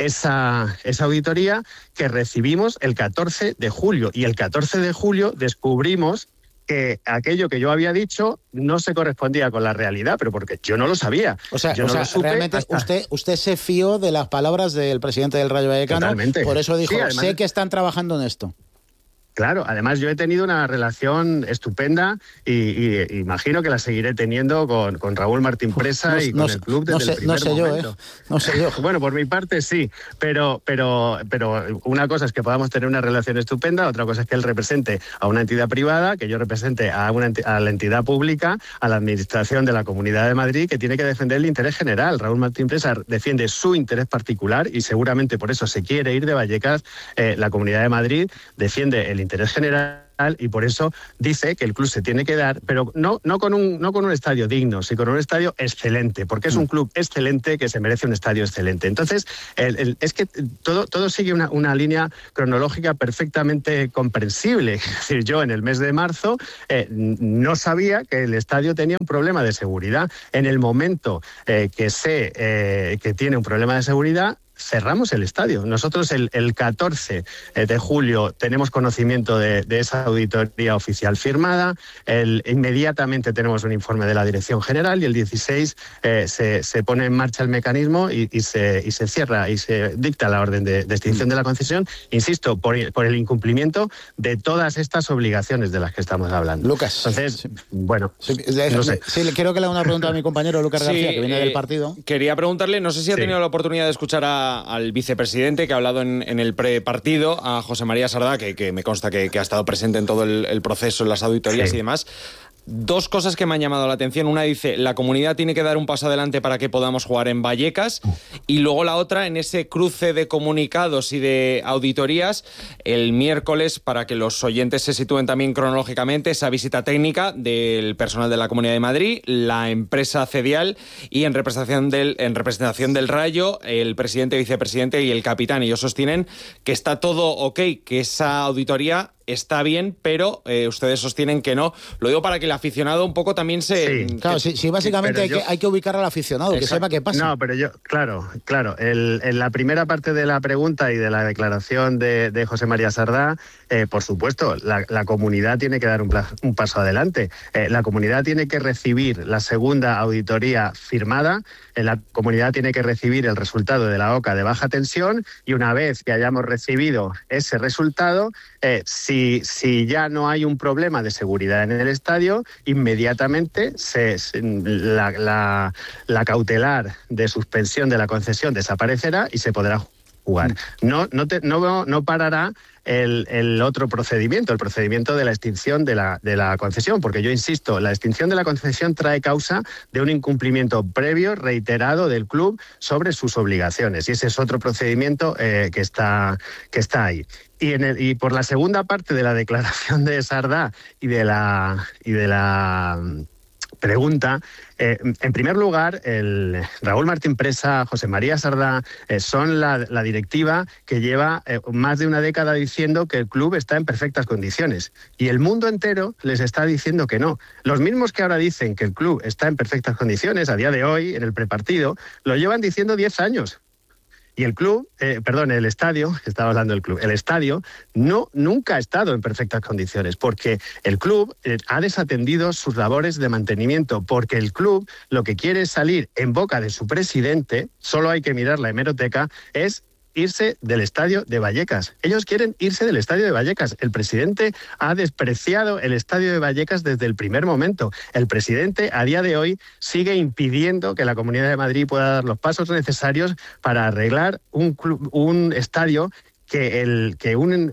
esa, esa auditoría que recibimos el catorce de julio, y el catorce de julio descubrimos que aquello que yo había dicho no se correspondía con la realidad, pero porque yo no lo sabía. O sea, yo o no sea lo supe realmente hasta... usted, usted se fió de las palabras del presidente del Rayo Vallecano. Totalmente. Por eso dijo, sí, además... sé que están trabajando en esto. Claro, además yo he tenido una relación estupenda y, y imagino que la seguiré teniendo con, con Raúl Martín Presa no, y con no, el club desde no sé, el primer no sé momento. Yo, ¿eh? No sé yo. Bueno, por mi parte sí, pero, pero, pero una cosa es que podamos tener una relación estupenda, otra cosa es que él represente a una entidad privada, que yo represente a, una, a la entidad pública, a la administración de la Comunidad de Madrid, que tiene que defender el interés general. Raúl Martín Presa defiende su interés particular y seguramente por eso se quiere ir de Vallecas. Eh, la Comunidad de Madrid defiende el interés general y por eso dice que el club se tiene que dar, pero no, no, con un, no con un estadio digno, sino con un estadio excelente, porque es un club excelente que se merece un estadio excelente. Entonces, el, el, es que todo, todo sigue una, una línea cronológica perfectamente comprensible. Es decir, yo en el mes de marzo eh, no sabía que el estadio tenía un problema de seguridad. En el momento eh, que sé eh, que tiene un problema de seguridad, cerramos el estadio. Nosotros el, el catorce de julio tenemos conocimiento de, de esa auditoría oficial firmada, el, inmediatamente tenemos un informe de la Dirección General y el dieciséis eh, se, se pone en marcha el mecanismo y, y, se, y se cierra y se dicta la orden de, de extinción de la concesión, insisto, por, por el incumplimiento de todas estas obligaciones de las que estamos hablando. Lucas. Entonces, sí. bueno, sí, no sé. Sí, quiero que le haga una pregunta a mi compañero Lucas sí, García, que viene eh, del partido. Quería preguntarle, no sé si ha tenido sí. la oportunidad de escuchar a al vicepresidente que ha hablado en, en el prepartido, a José María Sardá, que, que me consta que, que ha estado presente en todo el, el proceso, en las auditorías sí. y demás. Dos cosas que me han llamado la atención. Una dice, la comunidad tiene que dar un paso adelante para que podamos jugar en Vallecas. Y luego la otra, en ese cruce de comunicados y de auditorías, el miércoles, para que los oyentes se sitúen también cronológicamente, esa visita técnica del personal de la Comunidad de Madrid, la empresa Cedial y en representación del, en representación del Rayo, el presidente, vicepresidente y el capitán. Ellos sostienen que está todo ok, que esa auditoría está bien, pero eh, ustedes sostienen que no. Lo digo para que el aficionado un poco también se... Sí, claro, que, sí, sí, básicamente hay, yo, que, hay que ubicar al aficionado, exacto. que sepa qué pasa. No, pero yo, claro, claro. El, en la primera parte de la pregunta y de la declaración de, de José María Sardá, eh, por supuesto, la, la comunidad tiene que dar un, pla, un paso adelante. Eh, la comunidad tiene que recibir la segunda auditoría firmada, eh, la comunidad tiene que recibir el resultado de la OCA de baja tensión y una vez que hayamos recibido ese resultado, eh, si, si ya no hay un problema de seguridad en el estadio, inmediatamente se, se, la, la, la cautelar de suspensión de la concesión desaparecerá y se podrá jugar. No, no, te, no, no parará el, el otro procedimiento, el procedimiento de la extinción de la, de la concesión, porque yo insisto, la extinción de la concesión trae causa de un incumplimiento previo, reiterado del club sobre sus obligaciones, y ese es otro procedimiento eh, que, está, que está ahí. Y, en el, y por la segunda parte de la declaración de Sardá y de la... Y de la pregunta, eh, en primer lugar, el Raúl Martín Presa, José María Sardá, eh, son la, la directiva que lleva eh, más de una década diciendo que el club está en perfectas condiciones. Y el mundo entero les está diciendo que no. Los mismos que ahora dicen que el club está en perfectas condiciones, a día de hoy, en el prepartido, lo llevan diciendo diez años. Y el club, eh, perdón, el estadio, estaba hablando del club, el estadio no, nunca ha estado en perfectas condiciones porque el club eh, ha desatendido sus labores de mantenimiento, porque el club lo que quiere es salir en boca de su presidente, solo hay que mirar la hemeroteca, es irse del estadio de Vallecas. Ellos quieren irse del estadio de Vallecas. El presidente ha despreciado el estadio de Vallecas desde el primer momento. El presidente, a día de hoy, sigue impidiendo que la Comunidad de Madrid pueda dar los pasos necesarios para arreglar un, club, un estadio que, el, que un,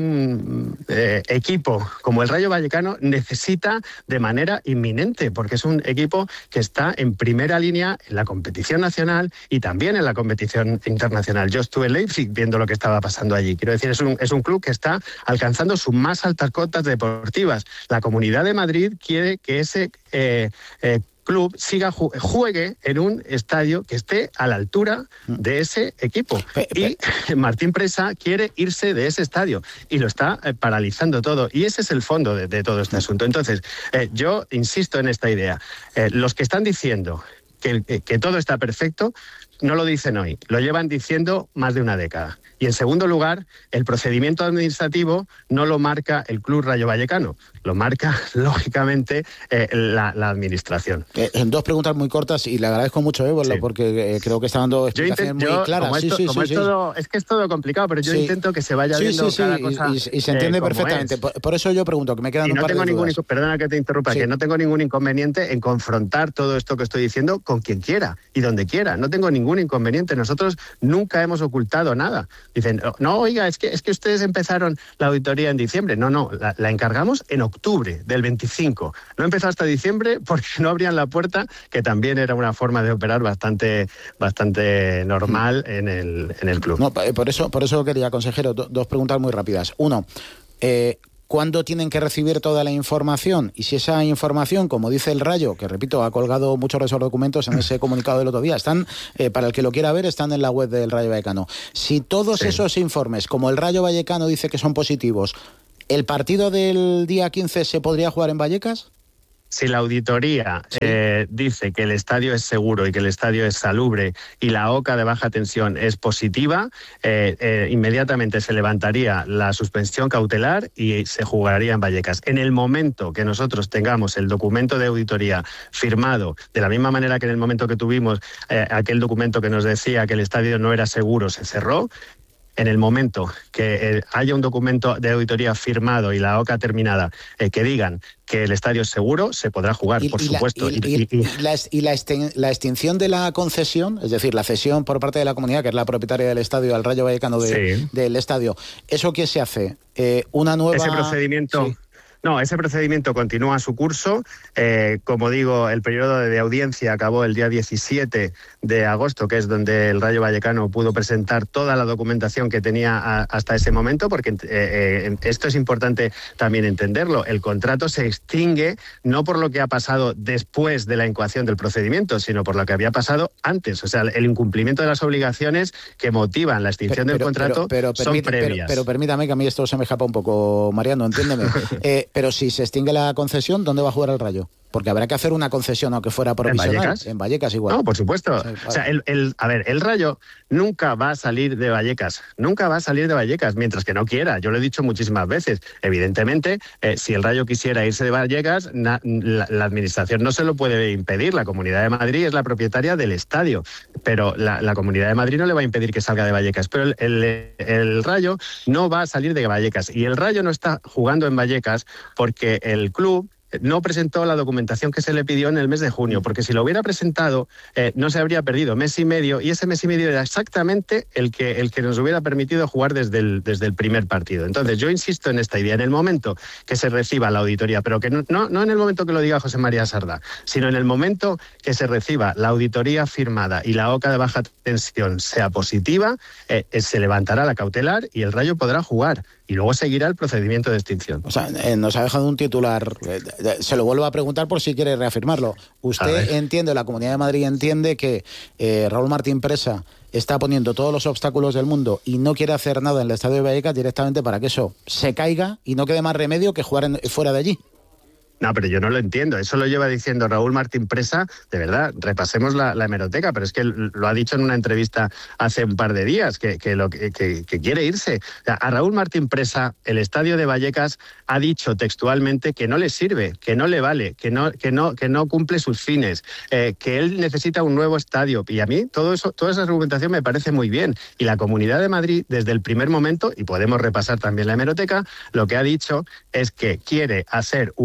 un eh, equipo como el Rayo Vallecano necesita de manera inminente, porque es un equipo que está en primera línea en la competición nacional y también en la competición internacional. Yo estuve en Leipzig viendo lo que estaba pasando allí. Quiero decir, es un, es un club que está alcanzando sus más altas cotas deportivas. La Comunidad de Madrid quiere que ese eh, eh, club siga juegue en un estadio que esté a la altura de ese equipo. Y Martín Presa quiere irse de ese estadio y lo está eh, paralizando todo. Y ese es el fondo de, de todo este asunto. Entonces, eh, yo insisto en esta idea. Eh, los que están diciendo que, que todo está perfecto, no lo dicen hoy, lo llevan diciendo más de una década. Y en segundo lugar, el procedimiento administrativo no lo marca el Club Rayo Vallecano, lo marca, lógicamente, eh, la, la administración. Eh, en dos preguntas muy cortas, y le agradezco mucho, eh, sí. porque eh, creo que está dando explicaciones muy yo, claras. Como sí, esto, sí, como sí, es, sí. Todo, es que es todo complicado, pero yo sí. intento que se vaya sí, viendo sí, sí, cada y, cosa. Y, y se entiende eh, perfectamente. Por, por eso yo pregunto, que me quedan y un no par tengo de ningún, dudas. Perdona que te interrumpa, sí. que no tengo ningún inconveniente en confrontar todo esto que estoy diciendo con quien quiera y donde quiera. No tengo ningún inconveniente. Nosotros nunca hemos ocultado nada. Dicen, no, oiga, es que, es que ustedes empezaron la auditoría en diciembre. No, no, la, la encargamos en octubre del veinticinco. No empezó hasta diciembre porque no abrían la puerta, que también era una forma de operar bastante, bastante normal en el, en el club. No, por eso, por eso quería, consejero, do, dos preguntas muy rápidas. Uno, eh, ¿cuándo tienen que recibir toda la información? Y si esa información, como dice el Rayo, que repito, ha colgado muchos de esos documentos en ese comunicado del otro día, están, eh, para el que lo quiera ver, están en la web del Rayo Vallecano. Si todos sí. esos informes, como el Rayo Vallecano dice que son positivos, ¿el partido del día quince se podría jugar en Vallecas? Si la auditoría sí. eh, dice que el estadio es seguro y que el estadio es salubre y la OCA de baja tensión es positiva, eh, eh, inmediatamente se levantaría la suspensión cautelar y se jugaría en Vallecas. En el momento que nosotros tengamos el documento de auditoría firmado, de la misma manera que en el momento que tuvimos eh, aquel documento que nos decía que el estadio no era seguro, se cerró. En el momento que eh, haya un documento de auditoría firmado y la OCA terminada eh, que digan que el estadio es seguro, se podrá jugar, y, por y supuesto. La, y, y, y, y, la, y la, extin, la extinción de la concesión, es decir, la cesión por parte de la comunidad, que es la propietaria del estadio, al Rayo Vallecano de, sí. del estadio, ¿eso qué se hace? Eh, ¿Una nueva...? Ese procedimiento... Sí. No, ese procedimiento continúa su curso. Eh, como digo, el periodo de audiencia acabó el día diecisiete de agosto, que es donde el Rayo Vallecano pudo presentar toda la documentación que tenía a, hasta ese momento, porque eh, eh, esto es importante también entenderlo. El contrato se extingue no por lo que ha pasado después de la incoación del procedimiento, sino por lo que había pasado antes. O sea, el incumplimiento de las obligaciones que motivan la extinción pero, del pero, contrato pero, pero, son permite, previas. Pero, pero permítame, que a mí esto se me escapa un poco, Mariano, entiéndeme. eh, Pero si se extingue la concesión, ¿dónde va a jugar el Rayo? Porque habrá que hacer una concesión, aunque fuera provisional. ¿En Vallecas? En Vallecas igual. No, por supuesto. Sí, vale. O sea, el, el, a ver, el Rayo nunca va a salir de Vallecas. Nunca va a salir de Vallecas, mientras que no quiera. Yo lo he dicho muchísimas veces. Evidentemente, eh, si el Rayo quisiera irse de Vallecas, na, la, la administración no se lo puede impedir. La Comunidad de Madrid es la propietaria del estadio. Pero la, la Comunidad de Madrid no le va a impedir que salga de Vallecas. Pero el, el, el Rayo no va a salir de Vallecas. Y el Rayo no está jugando en Vallecas porque el club no presentó la documentación que se le pidió en el mes de junio, porque si lo hubiera presentado eh, no se habría perdido mes y medio, y ese mes y medio era exactamente el que, el que nos hubiera permitido jugar desde el, desde el primer partido. Entonces yo insisto en esta idea, en el momento que se reciba la auditoría, pero que no, no, no en el momento que lo diga José María Sardá, sino en el momento que se reciba la auditoría firmada y la OCA de baja tensión sea positiva, eh, se levantará la cautelar y el Rayo podrá jugar. Y luego seguirá el procedimiento de extinción. O sea, eh, nos ha dejado un titular, eh, se lo vuelvo a preguntar por si quiere reafirmarlo. ¿Usted entiende, la Comunidad de Madrid entiende que eh, Raúl Martín Presa está poniendo todos los obstáculos del mundo y no quiere hacer nada en el estadio de Vallecas directamente para que eso se caiga y no quede más remedio que jugar en, fuera de allí? No, pero yo no lo entiendo. Eso lo lleva diciendo Raúl Martín Presa. De verdad, repasemos la, la hemeroteca, pero es que lo ha dicho en una entrevista hace un par de días, que, que, lo, que, que quiere irse. O sea, a Raúl Martín Presa, el estadio de Vallecas ha dicho textualmente que no le sirve, que no le vale, que no, que no, que no cumple sus fines, eh, que él necesita un nuevo estadio. Y a mí todo eso, toda esa argumentación me parece muy bien. Y la Comunidad de Madrid, desde el primer momento, y podemos repasar también la hemeroteca, lo que ha dicho es que quiere hacer un estadio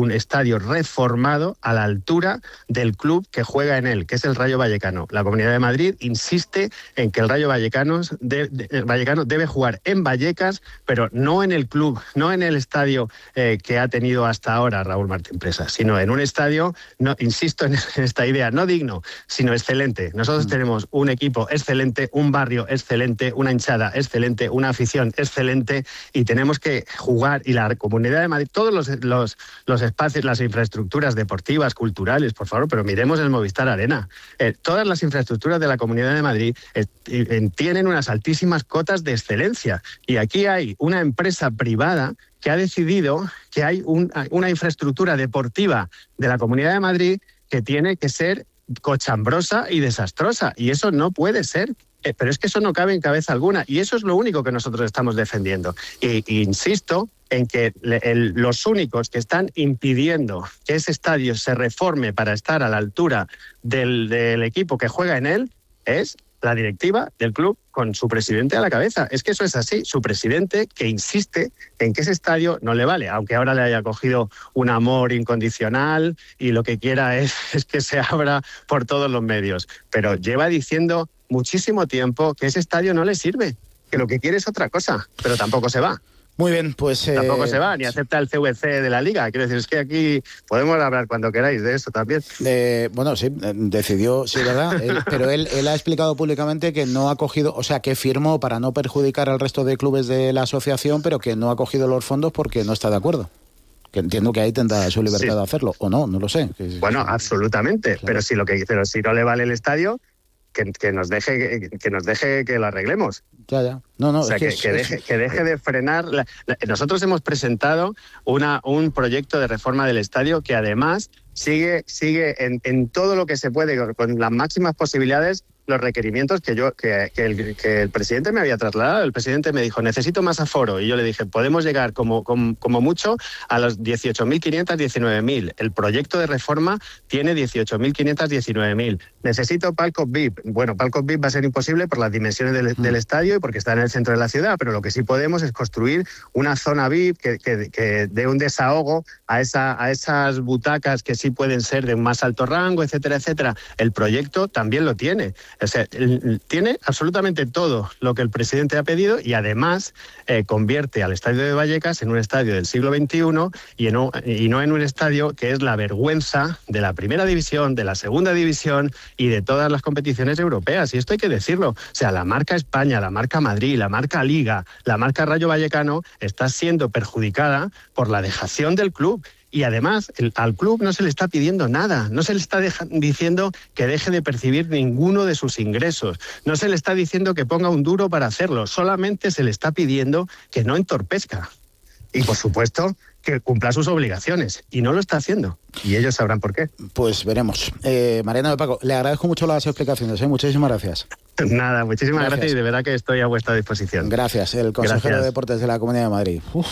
estadio reformado a la altura del club que juega en él, que es el Rayo Vallecano. La Comunidad de Madrid insiste en que el Rayo Vallecano, de, de, Vallecano debe jugar en Vallecas, pero no en el club, no en el estadio eh, que ha tenido hasta ahora Raúl Martín Presa, sino en un estadio, no, insisto en esta idea, no digno, sino excelente. Nosotros mm. tenemos un equipo excelente, un barrio excelente, una hinchada excelente, una afición excelente, y tenemos que jugar, y la Comunidad de Madrid, todos los, los, los espacios, las infraestructuras deportivas, culturales, por favor, pero miremos el Movistar Arena. Eh, todas las infraestructuras de la Comunidad de Madrid eh, eh, tienen unas altísimas cotas de excelencia, y aquí hay una empresa privada que ha decidido que hay un, una infraestructura deportiva de la Comunidad de Madrid que tiene que ser cochambrosa y desastrosa, y eso no puede ser. Eh, pero es que eso no cabe en cabeza alguna, y eso es lo único que nosotros estamos defendiendo. Y, y insisto en que le, el, los únicos que están impidiendo que ese estadio se reforme para estar a la altura del, del equipo que juega en él es la directiva del club con su presidente a la cabeza. Es que eso es así, su presidente que insiste en que ese estadio no le vale, aunque ahora le haya cogido un amor incondicional y lo que quiera es, es que se abra por todos los medios. Pero lleva diciendo muchísimo tiempo que ese estadio no le sirve, que lo que quiere es otra cosa, pero tampoco se va. Muy bien, pues... Eh, Tampoco se va, ni acepta el C V C de la Liga. Quiero decir, es que aquí podemos hablar cuando queráis de eso también. Eh, bueno, sí, decidió, sí, ¿verdad? él, pero él, él ha explicado públicamente que no ha cogido, o sea, que firmó para no perjudicar al resto de clubes de la asociación, pero que no ha cogido los fondos porque no está de acuerdo. Que entiendo que ahí tendrá su libertad sí. de hacerlo, o no, no lo sé. Bueno, absolutamente, claro. pero, si lo que, pero si no le vale el estadio... Que, que nos deje que, que nos deje que lo arreglemos. Ya, ya. No, no, o sea, es que, que, es, que, deje, que deje de frenar. La, la, nosotros hemos presentado una, un proyecto de reforma del estadio que además sigue, sigue en, en todo lo que se puede, con las máximas posibilidades, los requerimientos que yo que, que, el, que el presidente me había trasladado. El presidente me dijo, necesito más aforo. Y yo le dije, podemos llegar como, como, como mucho a los dieciocho mil quinientos diecinueve mil. El proyecto de reforma tiene dieciocho mil quinientos diecinueve mil. Necesito palcos V I P. Bueno, palcos V I P va a ser imposible por las dimensiones del, del estadio y porque está en el centro de la ciudad, pero lo que sí podemos es construir una zona V I P que, que, que dé un desahogo a, esa, a esas butacas que sí pueden ser de un más alto rango, etcétera, etcétera. El proyecto también lo tiene. O sea, tiene absolutamente todo lo que el presidente ha pedido y además eh, convierte al estadio de Vallecas en un estadio del siglo veintiuno y, en un, y no en un estadio que es la vergüenza de la primera división, de la segunda división y de todas las competiciones europeas. Y esto hay que decirlo. O sea, la marca España, la marca Madrid, la marca Liga, la marca Rayo Vallecano está siendo perjudicada por la dejación del club. Y además, el, al club no se le está pidiendo nada, no se le está deja, diciendo que deje de percibir ninguno de sus ingresos, no se le está diciendo que ponga un duro para hacerlo, solamente se le está pidiendo que no entorpezca. Y, por supuesto, que cumpla sus obligaciones. Y no lo está haciendo. Y ellos sabrán por qué. Pues veremos. Eh, Mariano de Paco, le agradezco mucho las explicaciones. ¿eh? Muchísimas gracias. Nada, muchísimas gracias. gracias y de verdad que estoy a vuestra disposición. Gracias. El consejero gracias. de Deportes de la Comunidad de Madrid. Uf,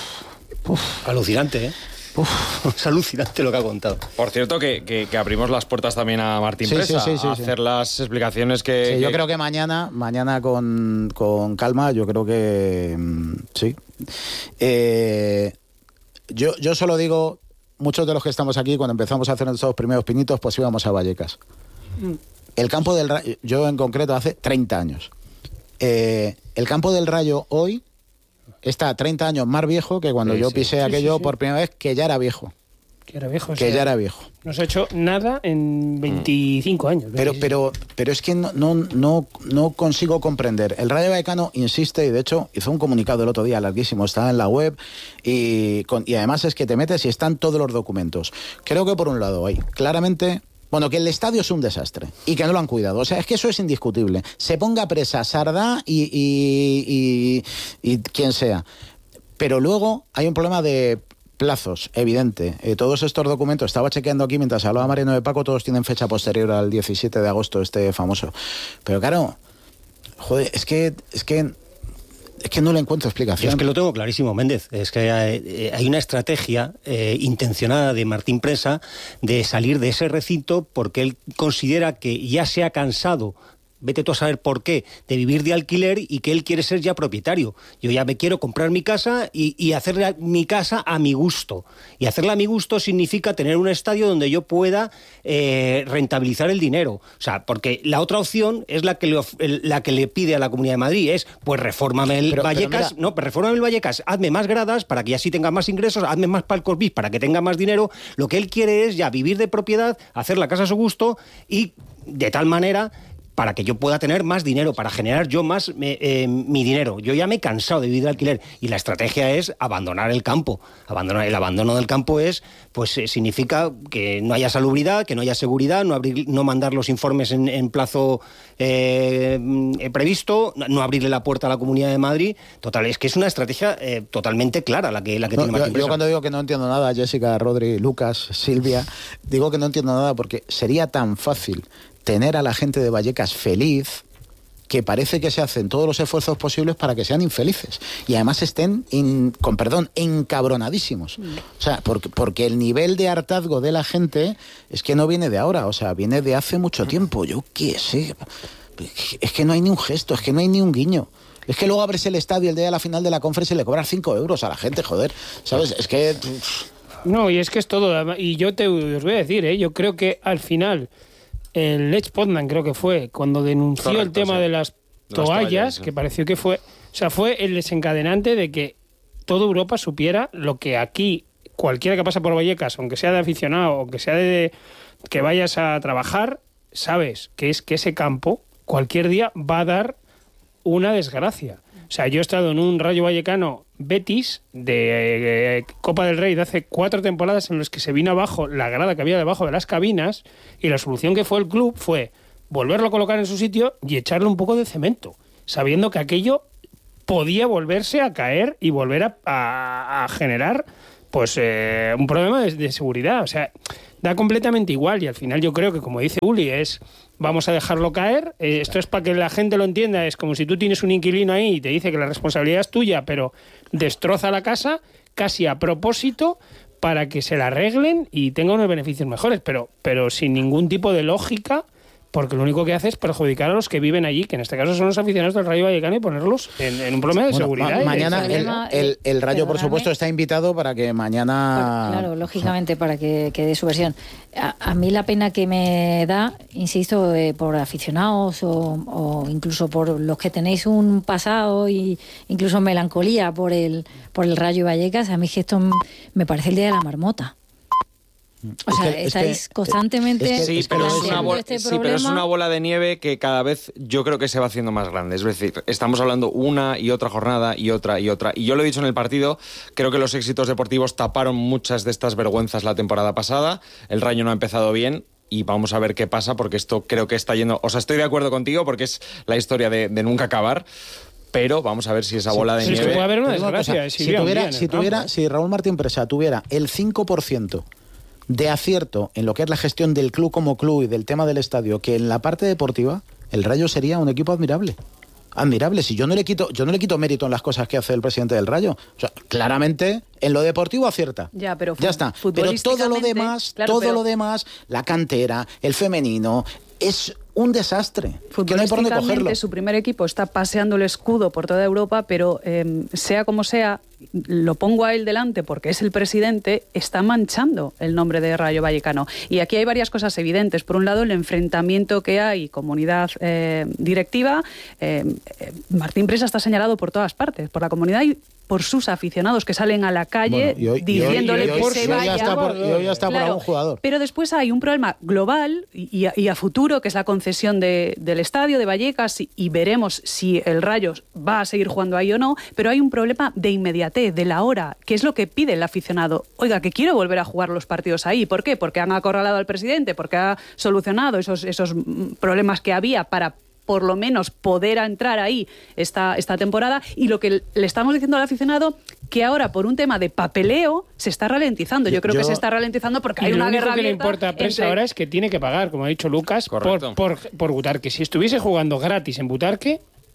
uf. Alucinante, ¿eh? Uf, es alucinante lo que ha contado. Por cierto, que, que, que abrimos las puertas también a Martín sí, Presa sí, sí, sí, a hacer sí. las explicaciones que, sí, que... Yo creo que mañana, mañana con, con calma, yo creo que sí. Eh, yo, yo solo digo, muchos de los que estamos aquí, cuando empezamos a hacer nuestros primeros pinitos, pues íbamos a Vallecas. Mm. El campo del Rayo, yo en concreto hace treinta años. Eh, el campo del Rayo hoy está treinta años más viejo que cuando sí, yo pisé sí, aquello sí, sí. por primera vez, que ya era viejo. Que era viejo. Que o sea, ya era viejo. No se ha hecho nada en veinticinco años. Pero, pero, pero es que no, no, no, no consigo comprender. El Rayo Vallecano insiste, y de hecho hizo un comunicado el otro día larguísimo, está en la web, y, con, y además es que te metes y están todos los documentos. Creo que por un lado hay claramente... Bueno, que el estadio es un desastre y que no lo han cuidado. O sea, es que eso es indiscutible. Se ponga presa Sardá y, y, y, y quien sea. Pero luego hay un problema de plazos, evidente. Eh, todos estos documentos, estaba chequeando aquí mientras hablaba Mariano de Paco, todos tienen fecha posterior al diecisiete de agosto, este famoso. Pero claro, joder, es que... Es que Es que no le encuentro explicación. Yo es que lo tengo clarísimo, Méndez. Es que hay, hay una estrategia eh, intencionada de Martín Presa de salir de ese recinto porque él considera que ya se ha cansado vete tú a saber por qué, de vivir de alquiler y que él quiere ser ya propietario. Yo ya me quiero comprar mi casa y, y hacer mi casa a mi gusto. Y hacerla a mi gusto significa tener un estadio donde yo pueda eh, rentabilizar el dinero. O sea, porque la otra opción es la que le, la que le pide a la Comunidad de Madrid, es pues refórmame el pero, Vallecas, pero no, pues refórmame el Vallecas, hazme más gradas para que así tenga más ingresos, hazme más palcos V I P para que tenga más dinero. Lo que él quiere es ya vivir de propiedad, hacer la casa a su gusto y de tal manera para que yo pueda tener más dinero, para generar yo más eh, eh, mi dinero. Yo ya me he cansado de vivir de alquiler y la estrategia es abandonar el campo. Abandonar, el abandono del campo es, pues eh, significa que no haya salubridad, que no haya seguridad, no, abrir, no mandar los informes en, en plazo eh, previsto, no abrirle la puerta a la Comunidad de Madrid. Total, es que es una estrategia eh, totalmente clara la que, la que no, tiene Martín yo, Presa. Yo cuando digo que no entiendo nada, Jessica, Rodri, Lucas, Silvia, digo que no entiendo nada porque sería tan fácil tener a la gente de Vallecas feliz que parece que se hacen todos los esfuerzos posibles para que sean infelices y además estén, in, con perdón, encabronadísimos. Mm. O sea, porque, porque el nivel de hartazgo de la gente es que no viene de ahora, o sea, viene de hace mucho tiempo. Yo qué sé, es que no hay ni un gesto, es que no hay ni un guiño. Es que luego abres el estadio el día de la final de la conferencia y le cobras cinco euros a la gente, joder, ¿sabes? Es que... No, y es que es todo, y yo te os voy a decir, ¿eh? Yo creo que al final... El Lech Poznan creo que fue cuando denunció Correcto, el tema sí. de las toallas, toallas sí. que pareció que fue, o sea, fue el desencadenante de que toda Europa supiera lo que aquí cualquiera que pasa por Vallecas, aunque sea de aficionado, aunque sea de que vayas a trabajar, sabes que es que ese campo cualquier día va a dar una desgracia. O sea, yo he estado en un Rayo Vallecano Betis de eh, Copa del Rey de hace cuatro temporadas en los que se vino abajo la grada que había debajo de las cabinas y la solución que fue el club fue volverlo a colocar en su sitio y echarle un poco de cemento, sabiendo que aquello podía volverse a caer y volver a, a, a generar pues eh, un problema de, de seguridad. O sea, da completamente igual y al final yo creo que, como dice Uli, es... vamos a dejarlo caer, eh, esto es para que la gente lo entienda, es como si tú tienes un inquilino ahí y te dice que la responsabilidad es tuya, pero destroza la casa casi a propósito para que se la arreglen y tenga unos beneficios mejores, pero, pero sin ningún tipo de lógica, porque lo único que hace es perjudicar a los que viven allí, que en este caso son los aficionados del Rayo Vallecano, y ponerlos en, en un problema de bueno, seguridad. Ma- mañana de... el, el, el Rayo, por supuesto, está invitado para que mañana... Claro, lógicamente, para que, que dé su versión. A, a mí la pena que me da, insisto, eh, por aficionados o, o incluso por los que tenéis un pasado y incluso melancolía por el, por el Rayo Vallecas, a mí es que esto me parece el día de la marmota. O sea, es que, estáis es que, constantemente... Es que, sí, pero es, una bola, este sí, pero es una bola de nieve que cada vez yo creo que se va haciendo más grande. Es decir, estamos hablando una y otra jornada y otra y otra. Y yo lo he dicho en el partido, creo que los éxitos deportivos taparon muchas de estas vergüenzas la temporada pasada. El Rayo no ha empezado bien. Y vamos a ver qué pasa, porque esto creo que está yendo... O sea, estoy de acuerdo contigo porque es la historia de, de nunca acabar. Pero vamos a ver si esa bola sí, de sí, nieve... puede haber una desgracia. Cosa, si, tuviera, si, tuviera, si Raúl Martín Presa tuviera el cinco por ciento de acierto en lo que es la gestión del club como club y del tema del estadio, que en la parte deportiva el Rayo sería un equipo admirable. Admirable, si yo no le quito, yo no le quito mérito en las cosas que hace el presidente del Rayo. O sea, claramente en lo deportivo acierta. Ya, pero ya está. Pero todo lo demás, claro, todo pero... lo demás, la cantera, el femenino, es un desastre. Que no hay por dónde cogerlo. Su primer equipo está paseando el escudo por toda Europa, pero eh, sea como sea, lo pongo a él delante porque es el presidente, está manchando el nombre de Rayo Vallecano. Y aquí hay varias cosas evidentes. Por un lado, el enfrentamiento que hay, comunidad eh, directiva. Eh, eh, Martín Presa está señalado por todas partes, por la comunidad y por sus aficionados que salen a la calle bueno, y hoy, diciéndole y hoy, y hoy, que se vaya. Ya por, y hoy ya está claro, por algún jugador. Pero después hay un problema global y, y, a, y a futuro, que es la concesión de, del estadio de Vallecas, y, y veremos si el Rayo va a seguir jugando ahí o no, pero hay un problema de inmediatez, de la hora, que es lo que pide el aficionado. Oiga, que quiero volver a jugar los partidos ahí. ¿Por qué? Porque han acorralado al presidente, porque ha solucionado esos, esos problemas que había para por lo menos poder entrar ahí esta, esta temporada, y lo que le estamos diciendo al aficionado, que ahora por un tema de papeleo se está ralentizando. Yo creo yo, que se está ralentizando porque hay una guerra abierta. Lo único que le importa a Presa entre... ahora es que tiene que pagar, como ha dicho Lucas, por, por, por Butarque. Si estuviese jugando gratis en Butarque,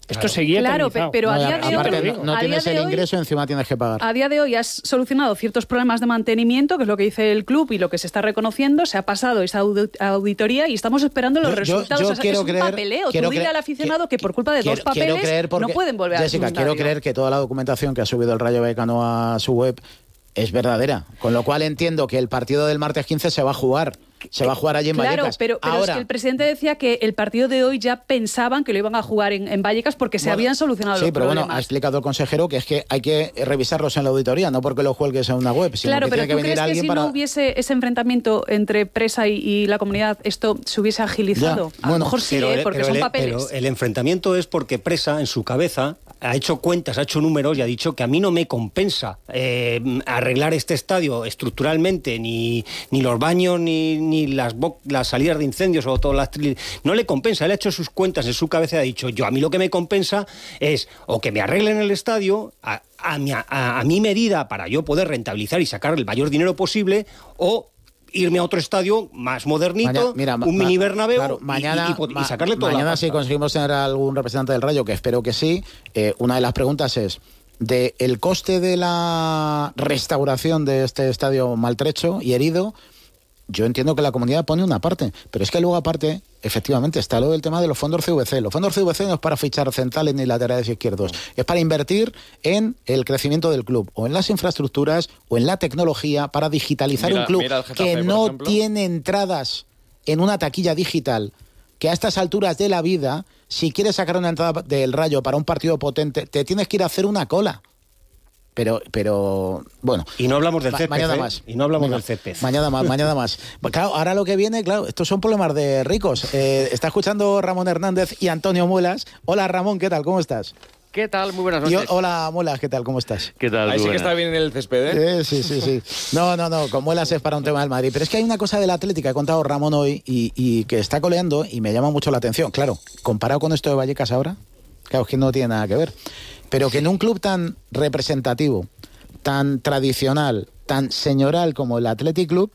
Esto claro. seguía Claro, eternizado. pero a No, día de aparte, hoy... no, no a tienes día de el hoy- ingreso, encima tienes que pagar. A día de hoy has solucionado ciertos problemas de mantenimiento, que es lo que dice el club y lo que se está reconociendo. Se ha pasado esa audi- auditoría y estamos esperando los Yo- yo- resultados. yo O sea, quiero es un creer- papeleo. quiero Tú dile creer- al aficionado que por culpa de Quiero- dos papeles quiero creer porque- no pueden volver Jessica, a quiero creer que toda la documentación que ha subido el Rayo Vallecano a su web es verdadera. Con lo cual entiendo que el partido del martes quince se va a jugar. Se va a jugar allí en Claro, Vallecas. pero, pero Ahora, es que el presidente decía que el partido de hoy ya pensaban que lo iban a jugar en, en Vallecas porque se bueno, habían solucionado sí, los pero problemas. bueno, ha explicado el consejero que es que hay que revisarlos en la auditoría, no porque los cuelgues en una web, sino Claro, que pero tiene que ¿tú venir crees que alguien si para... no hubiese ese enfrentamiento entre presa y, y la comunidad, esto se hubiese agilizado? Ya, a lo mejor sí, pero ¿eh? el- porque pero son el- papeles. pero el enfrentamiento es porque Presa, en su cabeza, ha hecho cuentas, ha hecho números y ha dicho que a mí no me compensa eh, arreglar este estadio estructuralmente, ni, ni los baños, ni, ni las, bo- las salidas de incendios o todas las... tri- No le compensa, él ha hecho sus cuentas en su cabeza y ha dicho, yo a mí lo que me compensa es o que me arreglen el estadio a, a, mi, a, a mi medida para yo poder rentabilizar y sacar el mayor dinero posible, o irme a otro estadio más modernito, Maña- mira, ma- un mini ma- Bernabéu, claro, y- mañana, y, y, y ma- sacarle toda mañana la si pasta. conseguimos tener algún representante del Rayo, que espero que sí, eh, una de las preguntas es de el coste de la restauración de este estadio maltrecho y herido. Yo entiendo que la comunidad pone una parte, pero es que luego aparte, efectivamente, está lo del tema de los fondos C V C. Los fondos C V C no es para fichar centrales ni laterales izquierdos, es para invertir en el crecimiento del club, o en las infraestructuras, o en la tecnología, para digitalizar Mira- un club mira el Getafe, que por no ejemplo. tiene entradas en una taquilla digital, que a estas alturas de la vida, si quieres sacar una entrada del Rayo para un partido potente, te tienes que ir a hacer una cola. Pero, pero, bueno. Y no hablamos del Ma- césped, Mañana ¿eh? más. Y no hablamos Venga, del césped. Mañana más, mañana más. Claro, ahora lo que viene, claro, estos son problemas de ricos. Eh, está escuchando Ramón Hernández y Antonio Muelas. Hola Ramón, ¿qué tal? ¿Cómo estás? ¿Qué tal? Muy buenas Y noches. o- hola Muelas, ¿qué tal? ¿Cómo estás? ¿Qué tal? Ahí Muy sí que buenas. está bien el césped, ¿eh? Eh, sí, sí, sí. No, no, no, con Muelas es para un tema del Madrid. Pero es que hay una cosa del Atlético, he contado Ramón hoy, y, y que está coleando y me llama mucho la atención. Claro, comparado con esto de Vallecas ahora, claro, es que no tiene nada que ver. Pero que en un club tan representativo, tan tradicional, tan señoral como el Athletic Club,